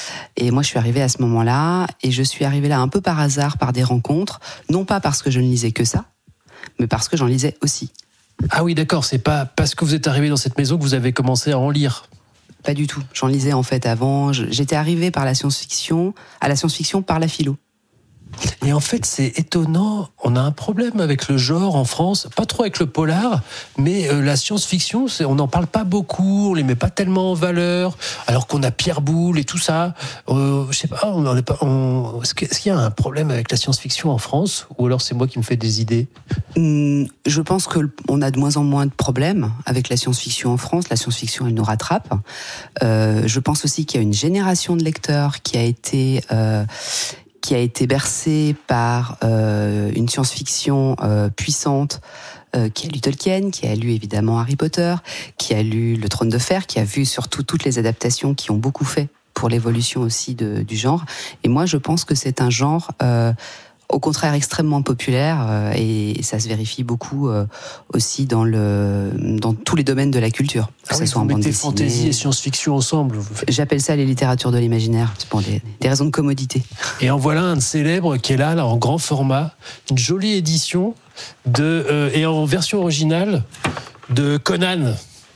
Et moi, je suis arrivée à ce moment-là, et je suis arrivée là un peu par hasard, par des rencontres, non pas parce que je ne lisais que ça, mais parce que j'en lisais aussi.
Ah oui, d'accord, c'est pas parce que vous êtes arrivée dans cette maison que vous avez commencé à en lire.
Pas du tout. J'en lisais en fait avant. J'étais arrivée par la science-fiction, à la science-fiction par la philo.
Et en fait, c'est étonnant, on a un problème avec le genre en France, pas trop avec le polar, mais euh, la science-fiction, c'est, on n'en parle pas beaucoup, on les met pas tellement en valeur, alors qu'on a Pierre Boulle et tout ça. Euh, je sais pas, on en est pas. On... Est-ce qu'il y a un problème avec la science-fiction en France, ou alors c'est moi qui me fais des idées ?
Mmh, je pense qu'on a de moins en moins de problèmes avec la science-fiction en France. La science-fiction, elle nous rattrape. Euh, je pense aussi qu'il y a une génération de lecteurs qui a été euh, qui a été bercé par euh, une science-fiction euh, puissante, euh, qui a lu Tolkien, qui a lu évidemment Harry Potter, qui a lu Le Trône de Fer, qui a vu surtout toutes les adaptations qui ont beaucoup fait pour l'évolution aussi de, du genre. Et moi, je pense que c'est un genre... Euh, au contraire extrêmement populaire, euh, et, et ça se vérifie beaucoup euh, aussi dans, le, dans tous les domaines de la culture. Que
ah
ce
oui,
soit en bande dessinée.
Fantaisie et science-fiction ensemble.
J'appelle ça les littératures de l'imaginaire, c'est pour des, des raisons de commodité.
Et en voilà un de célèbre qui est là, là en grand format, une jolie édition de, euh, et en version originale de Conan.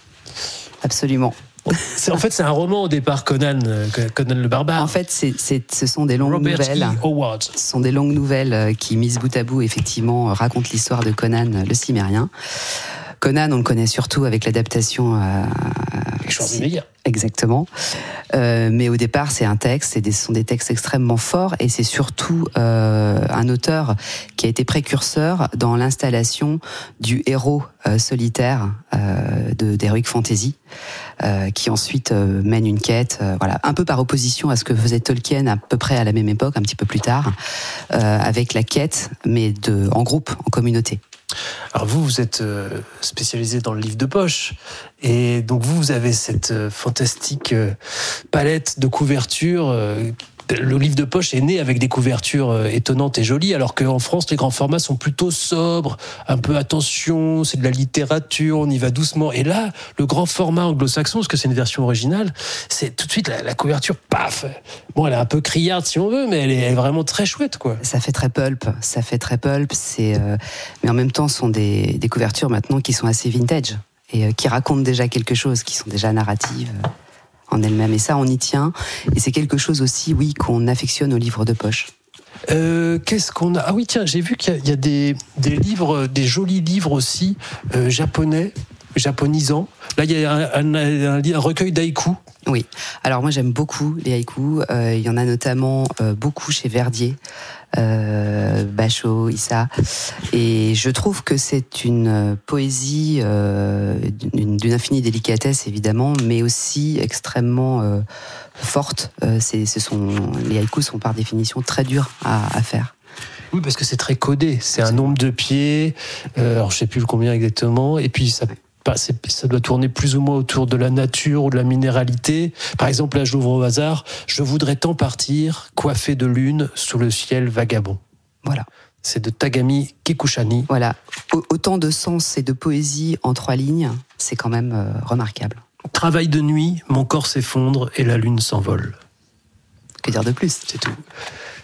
Absolument.
C'est, en fait, c'est un roman au départ, Conan, Conan le Barbare.
En fait, c'est, c'est, ce sont des longues
Robert
nouvelles.
E. Howard.
Ce sont des longues nouvelles qui, mises bout à bout, effectivement, racontent l'histoire de Conan le Cimérien. Conan, on le connaît surtout avec l'adaptation à...
Schwarzenegger.
Exactement. Euh, mais au départ, c'est un texte, c'est des, ce sont des textes extrêmement forts, et c'est surtout euh, un auteur qui a été précurseur dans l'installation du héros euh, solitaire euh, de, d'Heroic Fantasy, euh, qui ensuite euh, mène une quête, euh, voilà, un peu par opposition à ce que faisait Tolkien à peu près à la même époque, un petit peu plus tard, euh, avec la quête, mais de, en groupe, en communauté.
Alors vous, vous êtes spécialisé dans le livre de poche, et donc vous, vous avez cette fantastique palette de couvertures. Le livre de poche est né avec des couvertures étonnantes et jolies, alors qu'en France, les grands formats sont plutôt sobres, un peu attention, c'est de la littérature, on y va doucement. Et là, le grand format anglo-saxon, parce que c'est une version originale, c'est tout de suite la, la couverture, paf. Bon, elle est un peu criarde si on veut, mais elle est, elle est vraiment très chouette, quoi.
Ça fait très pulp, ça fait très pulp, c'est, euh, mais en même temps, ce sont des, des couvertures maintenant qui sont assez vintage, et euh, qui racontent déjà quelque chose, qui sont déjà narratives en elle-même, et ça on y tient, et c'est quelque chose aussi, oui, qu'on affectionne aux livres de poche.
Euh, qu'est-ce qu'on a ? Ah oui, tiens, j'ai vu qu'il y a, il y a des, des livres, des jolis livres aussi euh, japonais, japonisants. Là, il y a un, un, un, un recueil d'haïkus.
Oui, alors moi j'aime beaucoup les haïkus, euh, il y en a notamment euh, beaucoup chez Verdier, euh, Bachot, Issa, et je trouve que c'est une poésie euh, d'une, d'une infinie délicatesse évidemment, mais aussi extrêmement euh, forte. Euh, c'est, ce sont, les haïkus sont par définition très durs à, à faire.
Oui, parce que c'est très codé, c'est un nombre de pieds, euh, alors je sais plus combien exactement, et puis ça... ça doit tourner plus ou moins autour de la nature ou de la minéralité. Par exemple, là, j'ouvre au hasard. Je voudrais tant partir, coiffé de lune, sous le ciel vagabond.
Voilà.
C'est de Tagami Kikushani.
Voilà. Autant de sens et de poésie en trois lignes, c'est quand même euh, remarquable.
Travail de nuit, mon corps s'effondre et la lune s'envole.
Que dire de plus ?
C'est tout.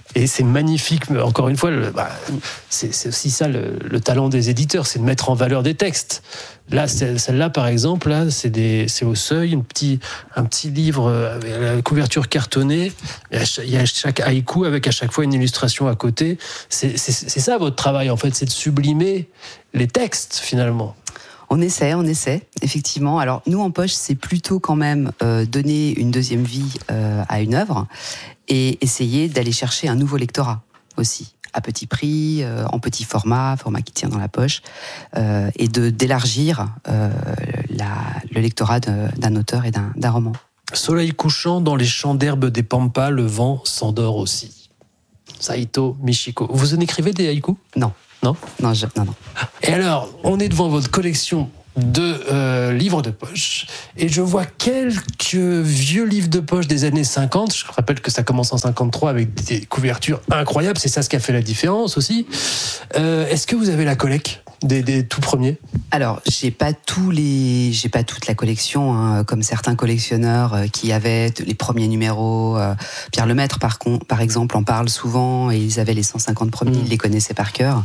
Et c'est magnifique, mais encore une fois, le, bah, c'est, c'est aussi ça le, le talent des éditeurs, c'est de mettre en valeur des textes. Là, c'est, celle-là, par exemple, là, c'est, des, c'est au seuil, un petit, un petit livre avec la couverture cartonnée. Il y a chaque haïku avec à chaque fois une illustration à côté. C'est, c'est, c'est ça votre travail, en fait, c'est de sublimer les textes, finalement.
On essaie, on essaie, effectivement. Alors, nous, en poche, c'est plutôt quand même euh, donner une deuxième vie euh, à une œuvre et essayer d'aller chercher un nouveau lectorat aussi, à petit prix, euh, en petit format, format qui tient dans la poche, euh, et de, d'élargir euh, la, le lectorat de, d'un auteur et d'un, d'un roman.
Soleil couchant dans les champs d'herbe des pampas, le vent s'endort aussi. Saito Michiko. Vous en écrivez des haïkus ?
Non.
Non,
non, je, non, non.
Et alors, on est devant votre collection de euh, livres de poche, et je vois quelques vieux livres de poche des années cinquante. Je rappelle que ça commence en cinquante-trois avec des couvertures incroyables. C'est ça ce qui a fait la différence aussi. Euh, est-ce que vous avez la collecte des, des tout premiers ?
Alors, j'ai pas tous les, j'ai pas toute la collection, hein, comme certains collectionneurs euh, qui avaient les premiers numéros. Euh, Pierre Lemaître, par contre, par exemple, en parle souvent, et ils avaient les cent cinquante premiers, mmh. ils les connaissaient par cœur.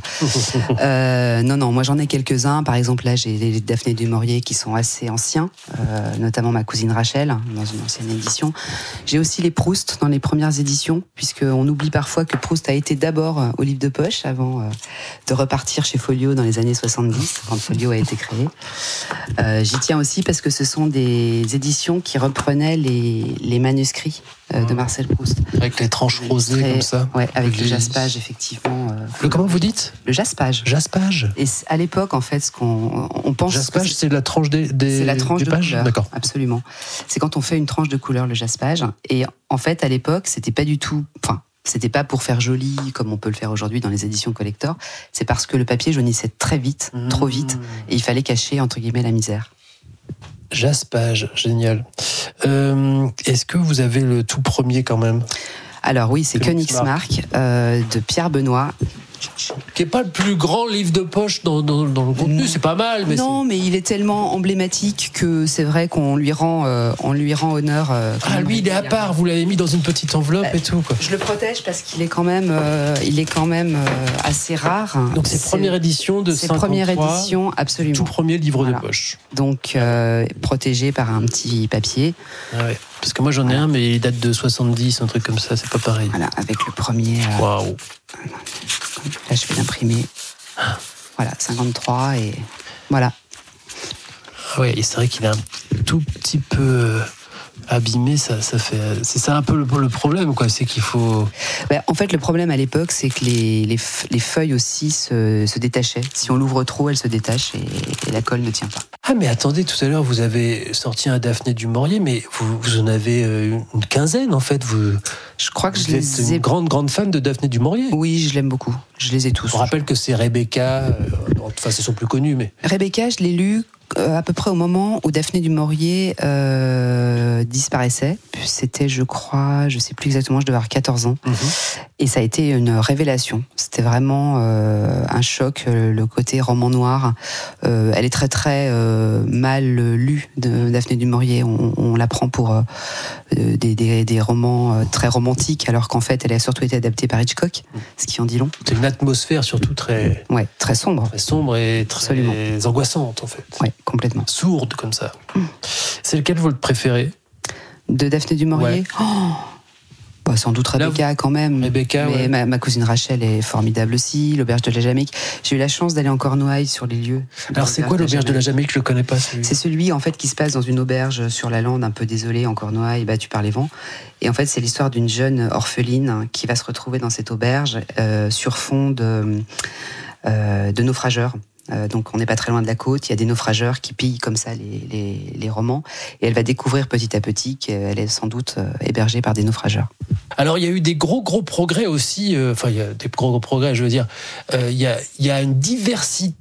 euh, non, non, moi j'en ai quelques-uns. Par exemple, là, j'ai les Daphné du Maurier qui sont assez anciens, euh, notamment Ma cousine Rachel, dans une ancienne édition. J'ai aussi les Proust dans les premières éditions, puisqu'on oublie parfois que Proust a été d'abord au livre de poche avant euh, de repartir chez Folio dans les années soixante-dix, quand Folio a été créé. Euh, j'y tiens aussi parce que ce sont des éditions qui reprenaient les, les manuscrits euh, de Marcel Proust.
Avec les tranches rosées très, comme ça.
Ouais, avec les... le jaspage, effectivement. Euh,
le comment vous dites ?
Le jaspage.
Jaspage.
Et à l'époque, en fait, ce qu'on on pense.
Jaspage, c'est, c'est la tranche des, des
c'est la tranche
des
de
pages.
Couleur.
D'accord.
Absolument. C'est quand on fait une tranche de couleur, le jaspage. Et en fait, à l'époque, c'était pas du tout. Enfin, c'était pas pour faire joli comme on peut le faire aujourd'hui dans les éditions collector. C'est parce que le papier jaunissait très vite, mmh. trop vite, et il fallait cacher entre guillemets la misère.
Jaspage, génial. Euh, est-ce que vous avez le tout premier quand même ?
Alors oui, c'est Königsmarck euh, de Pierre Benoît.
Qui n'est pas le plus grand livre de poche dans, dans, dans le contenu, mmh. c'est pas mal. Mais
non,
c'est...
mais il est tellement emblématique que c'est vrai qu'on lui rend, euh, on lui rend honneur. Euh,
ah, lui, il est à part, vous l'avez mis dans une petite enveloppe bah, et tout. Quoi.
Je le protège parce qu'il est quand même, euh, il est quand même euh, assez rare.
Donc c'est, c'est première édition de
c'est
cinquante-trois.
Première édition, absolument.
Tout premier livre
voilà.
de poche.
Donc euh, protégé par un petit papier.
Ah ouais. Parce que moi j'en ai voilà. un, mais il date de soixante-dix, un truc comme ça, c'est pas pareil.
Voilà, avec le premier.
Waouh. Wow.
Là, je vais l'imprimer. Voilà, cinquante-trois et voilà.
Ah ouais, et c'est vrai qu'il est un tout petit peu abîmé, ça, ça fait. C'est ça un peu le, le problème, quoi. C'est qu'il faut.
Ben, en fait, le problème à l'époque, c'est que les, les, les feuilles aussi se, se détachaient. Si on l'ouvre trop, elles se détachent et, et la colle ne tient pas.
Ah, mais attendez, tout à l'heure, vous avez sorti un Daphné du Maurier, mais vous, vous en avez une quinzaine, en fait. Vous,
je crois que
vous
je
êtes
les ai...
une grande, grande fan de Daphné du Maurier.
Oui, je l'aime beaucoup. Je les ai tous.
Je rappelle que c'est Rebecca. Euh, enfin, c'est son plus connu, mais.
Rebecca, je l'ai lu euh, à peu près au moment où Daphné du Maurier euh, disparaissait. C'était, je crois, je sais plus exactement, je devais avoir quatorze ans. Mm-hmm. Et ça a été une révélation. C'était vraiment euh, un choc, euh, le côté roman noir. Euh, elle est très, très euh, mal lue, de Daphné du Maurier. On, on la prend pour euh, des, des, des romans très romantiques, alors qu'en fait, elle a surtout été adaptée par Hitchcock, ce qui en dit long.
C'est une atmosphère surtout très...
Ouais, très sombre.
Très sombre et très Absolument. angoissante, en fait.
Ouais, complètement.
Sourde, comme ça. Mmh. C'est lequel votre préféré ?
De Daphné du Maurier ? Ouais. Oh bah, sans doute Rebecca, là, quand même.
Rebecca,
mais
ouais.
ma, ma cousine Rachel est formidable aussi. L'auberge de la Jamaïque. J'ai eu la chance d'aller en Cornouailles sur les lieux.
Alors c'est quoi l'auberge de la Jamaïque ? Je le connais pas. Celui.
C'est celui en fait qui se passe dans une auberge sur la lande, un peu désolée, en Cornouailles, battue par les vents. Et en fait, c'est l'histoire d'une jeune orpheline qui va se retrouver dans cette auberge euh, sur fond de, euh, de naufrageurs. Euh, donc on n'est pas très loin de la côte, il y a des naufrageurs qui pillent comme ça les, les, les romans, et elle va découvrir petit à petit qu'elle est sans doute euh, hébergée par des naufrageurs.
Alors il y a eu des gros gros progrès aussi, euh, enfin il y a des gros gros progrès, je veux dire, euh, il y a, il y a une diversité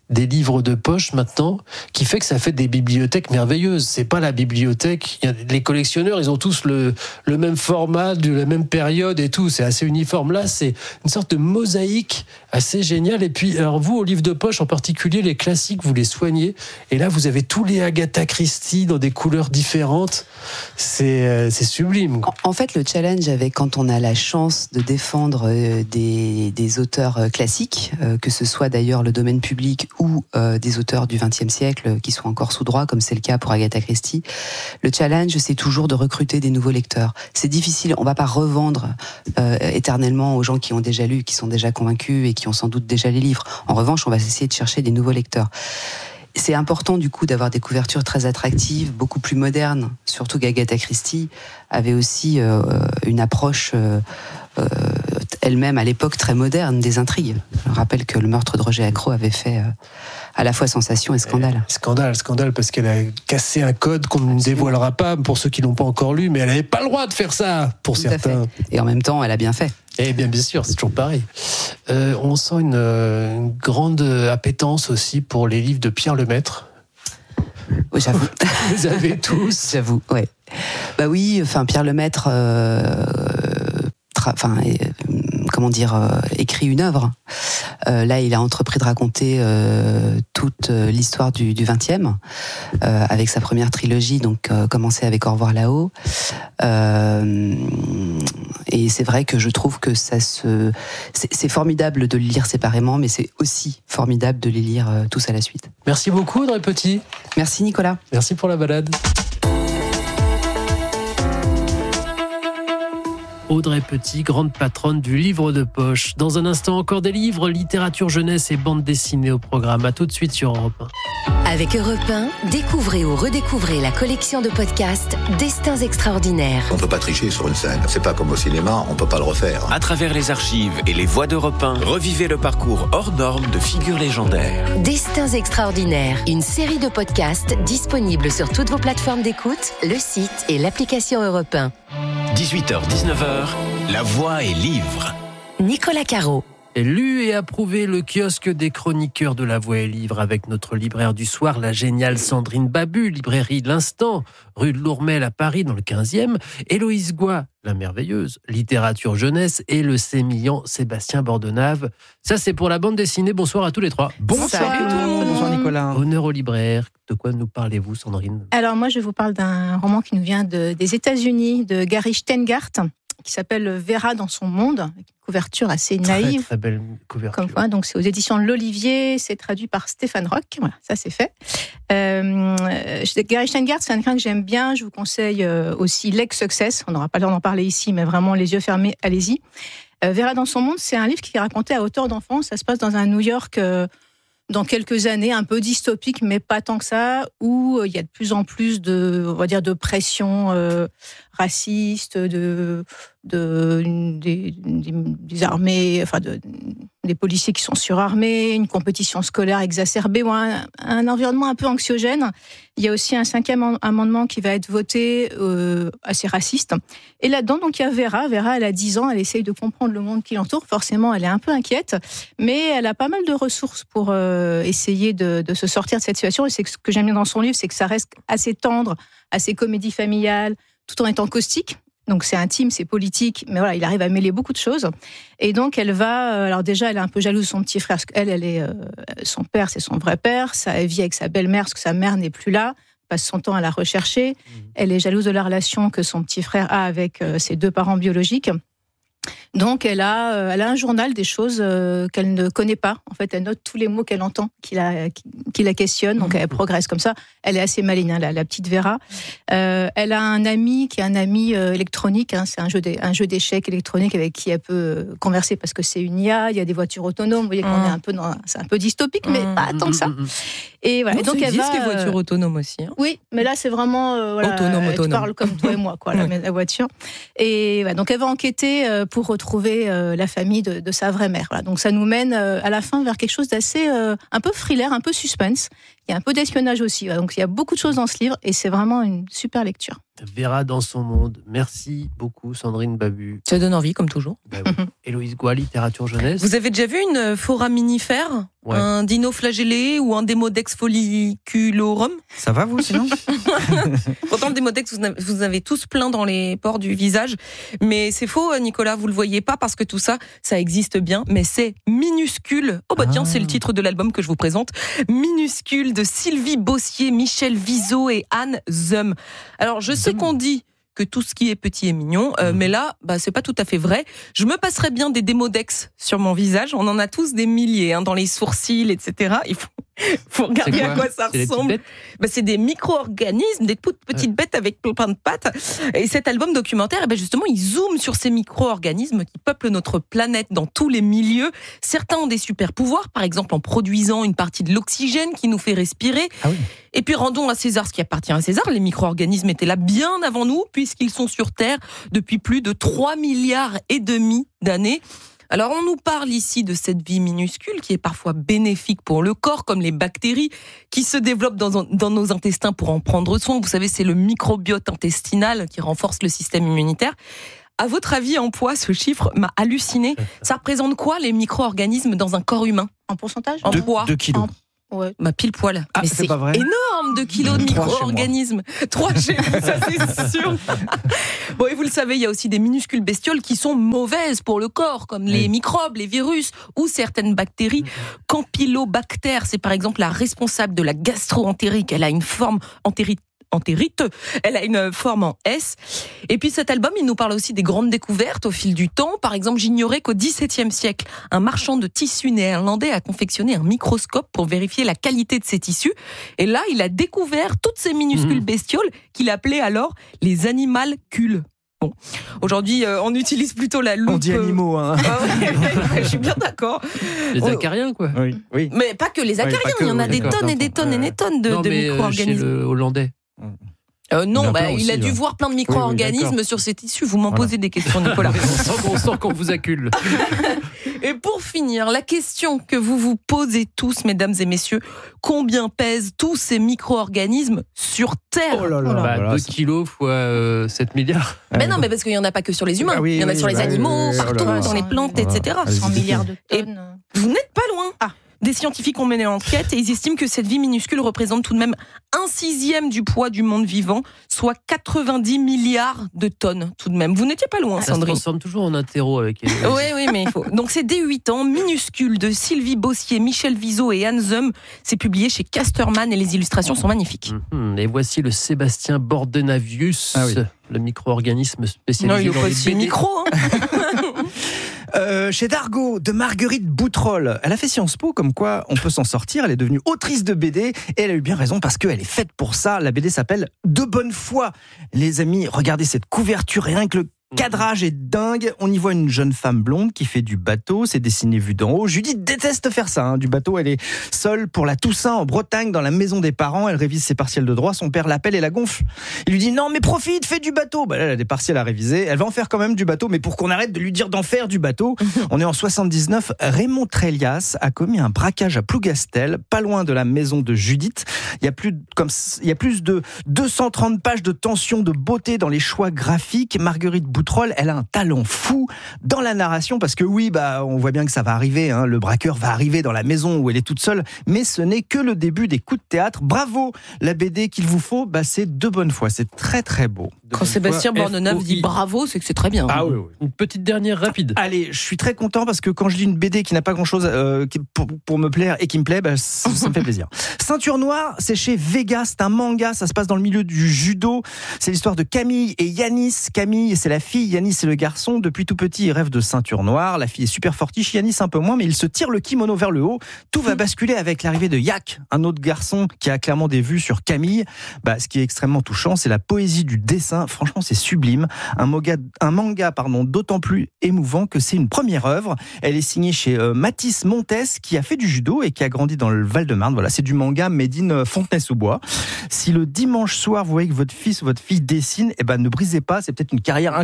des livres de poche maintenant qui fait que ça fait des bibliothèques merveilleuses. C'est pas la bibliothèque. Il y a, les collectionneurs, ils ont tous le, le même format, de la même période et tout. C'est assez uniforme. Là, c'est une sorte de mosaïque assez géniale. Et puis, alors vous, au livre de poche, en particulier, les classiques, vous les soignez. Et là, vous avez tous les Agatha Christie dans des couleurs différentes. C'est, euh, c'est sublime.
En, en fait, le challenge avec quand on a la chance de défendre euh, des, des auteurs euh, classiques, euh, que ce soit d'ailleurs le domaine public ou euh, des auteurs du vingtième siècle qui sont encore sous droit, comme c'est le cas pour Agatha Christie. Le challenge, c'est toujours de recruter des nouveaux lecteurs. C'est difficile, on ne va pas revendre euh, éternellement aux gens qui ont déjà lu, qui sont déjà convaincus et qui ont sans doute déjà les livres. En revanche, on va essayer de chercher des nouveaux lecteurs. C'est important du coup d'avoir des couvertures très attractives, beaucoup plus modernes, surtout qu'Agatha Christie avait aussi euh, une approche euh, euh, elle-même à l'époque très moderne des intrigues. Je rappelle que le meurtre de Roger Ackroyd avait fait euh, à la fois sensation et scandale.
Et scandale, scandale, parce qu'elle a cassé un code qu'on ne dévoilera pas pour ceux qui l'ont pas encore lu, mais elle n'avait pas le droit de faire ça pour
Tout
certains.
Et en même temps, elle a bien fait.
Eh bien, bien sûr, c'est toujours pareil. Euh, on sent une, une grande appétence aussi pour les livres de Pierre Lemaitre.
Oui, j'avoue.
Vous avez tous.
J'avoue, ouais. Bah oui, enfin Pierre Lemaitre, euh, tra- enfin, euh, comment dire, euh, écrit une œuvre. Euh, là, il a entrepris de raconter euh, toute euh, l'histoire du, du vingtième, euh, avec sa première trilogie, donc euh, commencé avec Au revoir là-haut. Euh, et c'est vrai que je trouve que ça se, c'est, c'est formidable de le lire séparément, mais c'est aussi formidable de les lire euh, tous à la suite.
Merci beaucoup, Audrey Petit.
Merci, Nicolas.
Merci pour la balade. Audrey Petit, grande patronne du livre de poche. Dans un instant, encore des livres, littérature jeunesse et bande dessinée au programme. À tout de suite sur Europe un.
Avec Europe un, découvrez ou redécouvrez la collection de podcasts Destins extraordinaires.
On peut pas tricher sur une scène. C'est pas comme au cinéma, on peut pas le refaire.
À travers les archives et les voix d'Europe un, revivez le parcours hors norme de figures légendaires.
Destins extraordinaires, une série de podcasts disponibles sur toutes vos plateformes d'écoute, le site et l'application Europe un.
dix-huit heures dix-neuf heures, La Voix et Livre.
Nicolas Caro.
Lu et approuvé le kiosque des chroniqueurs de La Voix et Livre avec notre libraire du soir, la géniale Sandrine Babu, librairie de l'Instant, rue de Lourmel à Paris dans le quinzième, Héloïse Goua, la merveilleuse, littérature jeunesse et le sémillant Sébastien Bordenave. Ça c'est pour la bande dessinée. Bonsoir à tous les trois.
Bonsoir. Salut tout le monde. Bonsoir Nicolas.
Honneur au libraire. De quoi nous parlez-vous, Sandrine ?
Alors moi je vous parle d'un roman qui nous vient de, des États-Unis, de Gary Shteyngart, qui s'appelle Vera dans son monde, avec une couverture assez naïve.
Très, très belle couverture.
Comme quoi, donc c'est aux éditions de l'Olivier, c'est traduit par Stéphane Roch. Voilà, ça c'est fait. Euh, Gary Shteyngart, c'est un écrivain que j'aime bien. Je vous conseille aussi Leg Success. On n'aura pas le temps d'en parler ici, mais vraiment les yeux fermés, allez-y. Euh, Vera dans son monde, c'est un livre qui est raconté à hauteur d'enfant. Ça se passe dans un New York euh, dans quelques années, un peu dystopique, mais pas tant que ça, où il y a de plus en plus de, on va dire, de pression euh, raciste, de, de des, des, des armées, enfin de, des policiers qui sont surarmés, une compétition scolaire exacerbée, ou un, un environnement un peu anxiogène. Il y a aussi un cinquième amendement qui va être voté, euh, assez raciste. Et là-dedans, donc il y a Vera. Vera, elle a dix ans, elle essaye de comprendre le monde qui l'entoure. Forcément, elle est un peu inquiète, mais elle a pas mal de ressources pour euh, essayer de, de se sortir de cette situation. Et c'est ce que j'aime bien dans son livre, c'est que ça reste assez tendre, assez comédie familiale, tout en étant caustique. Donc c'est intime, c'est politique, mais voilà, il arrive à mêler beaucoup de choses. Et donc elle va, alors déjà elle est un peu jalouse de son petit frère, parce qu'elle, elle est, euh, son père c'est son vrai père, ça elle vit avec sa belle-mère parce que sa mère n'est plus là, passe son temps à la rechercher. Mmh. Elle est jalouse de la relation que son petit frère a avec euh, ses deux parents biologiques. Donc elle a, euh, elle a un journal des choses euh, qu'elle ne connaît pas. En fait, elle note tous les mots qu'elle entend, qui la, qui, qui la questionnent. Donc elle progresse comme ça. Elle est assez maligne, hein, la, la petite Vera. Euh, elle a un ami qui est un ami euh, électronique. Hein, c'est un jeu, de, un jeu d'échecs électronique avec qui elle peut euh, converser parce que c'est une I A. Il y a des voitures autonomes. Vous voyez qu'on mmh. est un peu dans, c'est un peu dystopique, mais mmh. pas tant que ça. Et voilà.
Non,
et donc
ça
elle
existe
va.
Les voitures autonomes aussi. Hein.
Oui, mais là c'est vraiment euh, voilà,
autonome,
elle
autonome.
parle comme toi et moi, quoi, la, la voiture. Et voilà, donc elle va enquêter euh, pour retrouver euh, la famille de, de sa vraie mère. Voilà. Donc ça nous mène euh, à la fin vers quelque chose d'assez euh, un peu thriller, un peu suspense. Il y a un peu d'espionnage aussi. Donc il y a beaucoup de choses dans ce livre et c'est vraiment une super lecture.
Vera dans son monde. Merci beaucoup, Sandrine Babu.
Ça donne envie, comme toujours.
Bah oui. Héloïse Goua, littérature jeunesse.
Vous avez déjà vu une foraminifère, ouais. Un dino flagellé ou un démodex folliculorum?
Ça va, vous, sinon?
Pourtant, le démodex, vous avez, vous avez tous plein dans les pores du visage. Mais c'est faux, Nicolas, vous le voyez pas parce que tout ça, ça existe bien, mais c'est minuscule. Oh bah tiens, ah. c'est le titre de l'album que je vous présente. Minuscule de Sylvie Bossier, Michel Viseau et Anne Zum. Alors, je sais qu'on dit que tout ce qui est petit est mignon, euh, mmh. mais là, bah, c'est pas tout à fait vrai. Je me passerais bien des démodex sur mon visage. On en a tous des milliers, hein, dans les sourcils, et cetera. Il faut, faut regarder quoi à quoi ça c'est ressemble. Bah, c'est des micro-organismes, des petites ouais. bêtes avec plein de pattes. Et cet album documentaire, eh ben justement, il zoome sur ces micro-organismes qui peuplent notre planète dans tous les milieux. Certains ont des super pouvoirs, par exemple en produisant une partie de l'oxygène qui nous fait respirer. Ah oui. Et puis rendons à César ce qui appartient à César. Les micro-organismes étaient là bien avant nous, puisqu'ils sont sur Terre depuis plus de trois milliards et demi d'années. Alors on nous parle ici de cette vie minuscule qui est parfois bénéfique pour le corps, comme les bactéries qui se développent dans, dans nos intestins pour en prendre soin. Vous savez, c'est le microbiote intestinal qui renforce le système immunitaire. À votre avis, en poids, ce chiffre m'a halluciné. Ça représente quoi, les micro-organismes dans un corps humain?
En pourcentage?
En poids.
deux kilos.
En... Ouais.
Ma pile poil.
Ah,
mais
c'est,
c'est
pas vrai.
énorme, deux kilos de micro-organismes. Trois chez vous, ça c'est sûr. Bon, et vous le savez, il y a aussi des minuscules bestioles qui sont mauvaises pour le corps, comme les oui. microbes, les virus ou certaines bactéries. Campylobacter, c'est par exemple la responsable de la gastro-entérite. Elle a une forme entérite. entérite, elle a une forme en S. Et puis cet album, il nous parle aussi des grandes découvertes au fil du temps. Par exemple, j'ignorais qu'au dix-septième siècle, un marchand de tissus néerlandais a confectionné un microscope pour vérifier la qualité de ses tissus. Et là, il a découvert toutes ces minuscules mmh. bestioles qu'il appelait alors les animalcules. Bon. Aujourd'hui, euh, on utilise plutôt la loupe.
On dit animaux, hein.
Euh, je suis bien d'accord.
Les acariens, quoi.
Oui. oui.
Mais pas que les acariens, oui, que, il y en a oui, des tonnes et des tonnes et des tonnes de,
non,
de
mais
micro-organismes.
Chez le Hollandais.
Euh, non, bah,
aussi,
il a dû
là.
voir plein de micro-organismes oui, oui, sur ses tissus. Vous m'en voilà. posez des questions, Nicolas.
on, sent, on sent qu'on vous accule.
Et pour finir, la question que vous vous posez tous, mesdames et messieurs, combien pèsent tous ces micro-organismes sur Terre?
Oh là là, bah, voilà, deux kilos fois euh, sept milliards.
Mais non, mais parce qu'il n'y en a pas que sur les humains. Ah oui, il y en a oui, sur les bah, animaux, oui, partout, oh là là. Dans les plantes, voilà. et cetera.
cent milliards de tonnes.
Et vous n'êtes pas loin. Ah. Des scientifiques ont mené l'enquête et ils estiment que cette vie minuscule représente tout de même un sixième du poids du monde vivant, soit quatre-vingt-dix milliards de tonnes tout de même. Vous n'étiez pas loin,
ça
Sandrine.
Ça se transforme toujours en interro avec elle.
Oui, oui, mais il faut. Donc c'est dès huit ans, minuscule de Sylvie Bossier, Michel Viseau et Anne Zum. C'est publié chez Casterman et les illustrations sont magnifiques.
Mmh, et voici le Sébastien Bordenavius, ah oui. le micro-organisme spécialisé
non,
dans les
B D. Micro, hein.
Euh, chez Dargaud, de Marguerite Boutroll. Elle a fait Sciences Po, comme quoi on peut s'en sortir. Elle est devenue autrice de B D et elle a eu bien raison parce qu'elle est faite pour ça. La B D s'appelle De bonne foi. Les amis, regardez cette couverture, rien que le cadrage est dingue. On y voit une jeune femme blonde qui fait du bateau. C'est dessiné vu d'en haut. Judith déteste faire ça, hein, du bateau. Elle est seule pour la Toussaint en Bretagne, dans la maison des parents. Elle révise ses partiels de droit. Son père l'appelle et la gonfle. Il lui dit non, mais profite, fais du bateau. Bah là, elle a des partiels à réviser. Elle va en faire quand même du bateau, mais pour qu'on arrête de lui dire d'en faire du bateau. On est en soixante-dix-neuf. Raymond Trélias a commis un braquage à Plougastel, pas loin de la maison de Judith. Il y a plus de, comme, il y a plus de deux cent trente pages de tension, de beauté dans les choix graphiques. Marguerite Boutroll, elle a un talent fou dans la narration parce que oui, bah, on voit bien que ça va arriver, hein, le braqueur va arriver dans la maison où elle est toute seule, mais ce n'est que le début des coups de théâtre. Bravo, la B D qu'il vous faut, bah, c'est De bonne foi, c'est très très beau. De
Quand Sébastien Bordenave dit bravo, c'est que c'est très bien.
Ah oui, oui. Une petite dernière rapide.
Allez, je suis très content parce que quand je lis une B D qui n'a pas grand chose euh, pour, pour me plaire et qui me plaît, bah, ça, ça me fait plaisir. Ceinture Noire, c'est chez Vega, c'est un manga, ça se passe dans le milieu du judo. C'est l'histoire de Camille et Yanis. Camille, c'est la fille, Yanis, c'est le garçon. Depuis tout petit, il rêve de ceinture noire. La fille est super fortiche, Yanis un peu moins, mais il se tire le kimono vers le haut. Tout va basculer avec l'arrivée de Yak, un autre garçon qui a clairement des vues sur Camille. Bah, ce qui est extrêmement touchant, c'est la poésie du dessin. Franchement, c'est sublime. Un manga, un manga pardon, d'autant plus émouvant que c'est une première œuvre. Elle est signée chez euh, Mathis Montes, qui a fait du judo et qui a grandi dans le Val-de-Marne. Voilà, c'est du manga made in Fontenay-sous-Bois. Si le dimanche soir, vous voyez que votre fils ou votre fille dessine, eh ben, ne brisez pas, c'est peut-être une carrière incroyable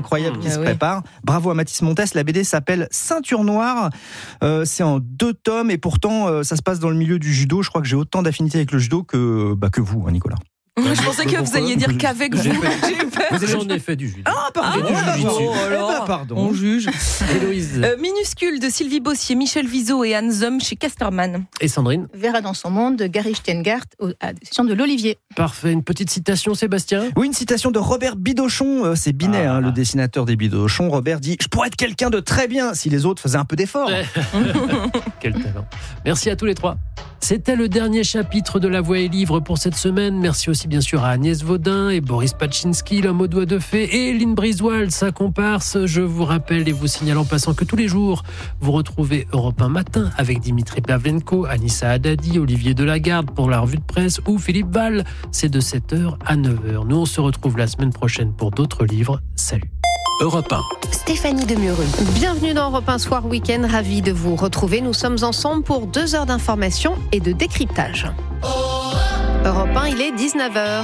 incroyable qui
Mmh,
se
oui.
prépare. Bravo à Mathis Montes. La B D s'appelle Ceinture Noire. Euh, c'est en deux tomes et pourtant euh, ça se passe dans le milieu du judo. Je crois que j'ai autant d'affinité avec le judo que, bah, que vous, hein, Nicolas.
Je pensais que vous alliez dire qu'avec vous. J'ai eu peur.
J'en ai fait du judo.
Ah, pardon.
Ah,
du
oh, alors,
Eh ben, pardon.
On juge.
Héloïse.
Euh, Minuscule de Sylvie Bossier, Michel Vizot et Anne Zom chez Casterman.
Et Sandrine.
Vera dans son monde de Gary Steingart à l'édition de l'Olivier.
Parfait. Une petite citation, Sébastien.
Oui, une citation de Robert Bidochon. Euh, C'est Binet,
Ah.
hein, le dessinateur des Bidochon. Robert dit « Je pourrais être quelqu'un de très bien si les autres faisaient un peu d'effort. »
Quel talent. Merci à tous les trois. C'était le dernier chapitre de La Voix et Livre pour cette semaine. Merci aussi bien sûr à Agnès Vaudin et Boris Pachinski, l'homme aux doigts de fée, et Lynn Briswald, sa comparse. Je vous rappelle et vous signale en passant que tous les jours, vous retrouvez Europe un matin avec Dimitri Pavlenko, Anissa Haddadi, Olivier Delagarde pour la revue de presse ou Philippe Val. C'est de sept heures à neuf heures. Nous, on se retrouve la semaine prochaine pour d'autres livres. Salut.
Europe un.
Stéphanie Demureux.
Bienvenue dans Europe un Soir Week-end, ravi de vous retrouver. Nous sommes ensemble pour deux heures d'information et de décryptage. Europe un, il est dix-neuf heures.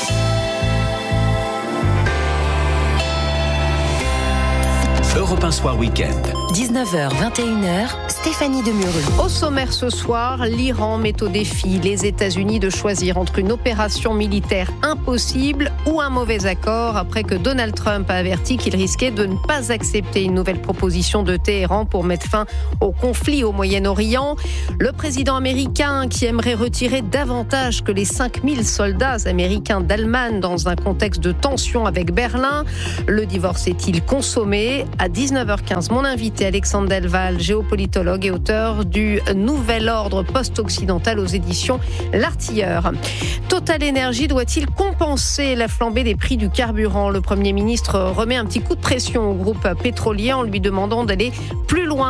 Europe un Soir Week-end.
dix-neuf heures, vingt et une heures, Stéphanie Demureux.
Au sommaire ce soir, l'Iran met au défi les États-Unis de choisir entre une opération militaire impossible ou un mauvais accord après que Donald Trump a averti qu'il risquait de ne pas accepter une nouvelle proposition de Téhéran pour mettre fin au conflit au Moyen-Orient. Le président américain qui aimerait retirer davantage que les cinq mille soldats américains d'Allemagne dans un contexte de tension avec Berlin. Le divorce est-il consommé ? À dix-neuf heures quinze, mon invité Alexandre Delval, géopolitologue et auteur du Nouvel Ordre post-occidental aux éditions L'Artilleur. Total Energy doit-il compenser la flambée des prix du carburant ? Le Premier ministre remet un petit coup de pression au groupe pétrolier en lui demandant d'aller plus loin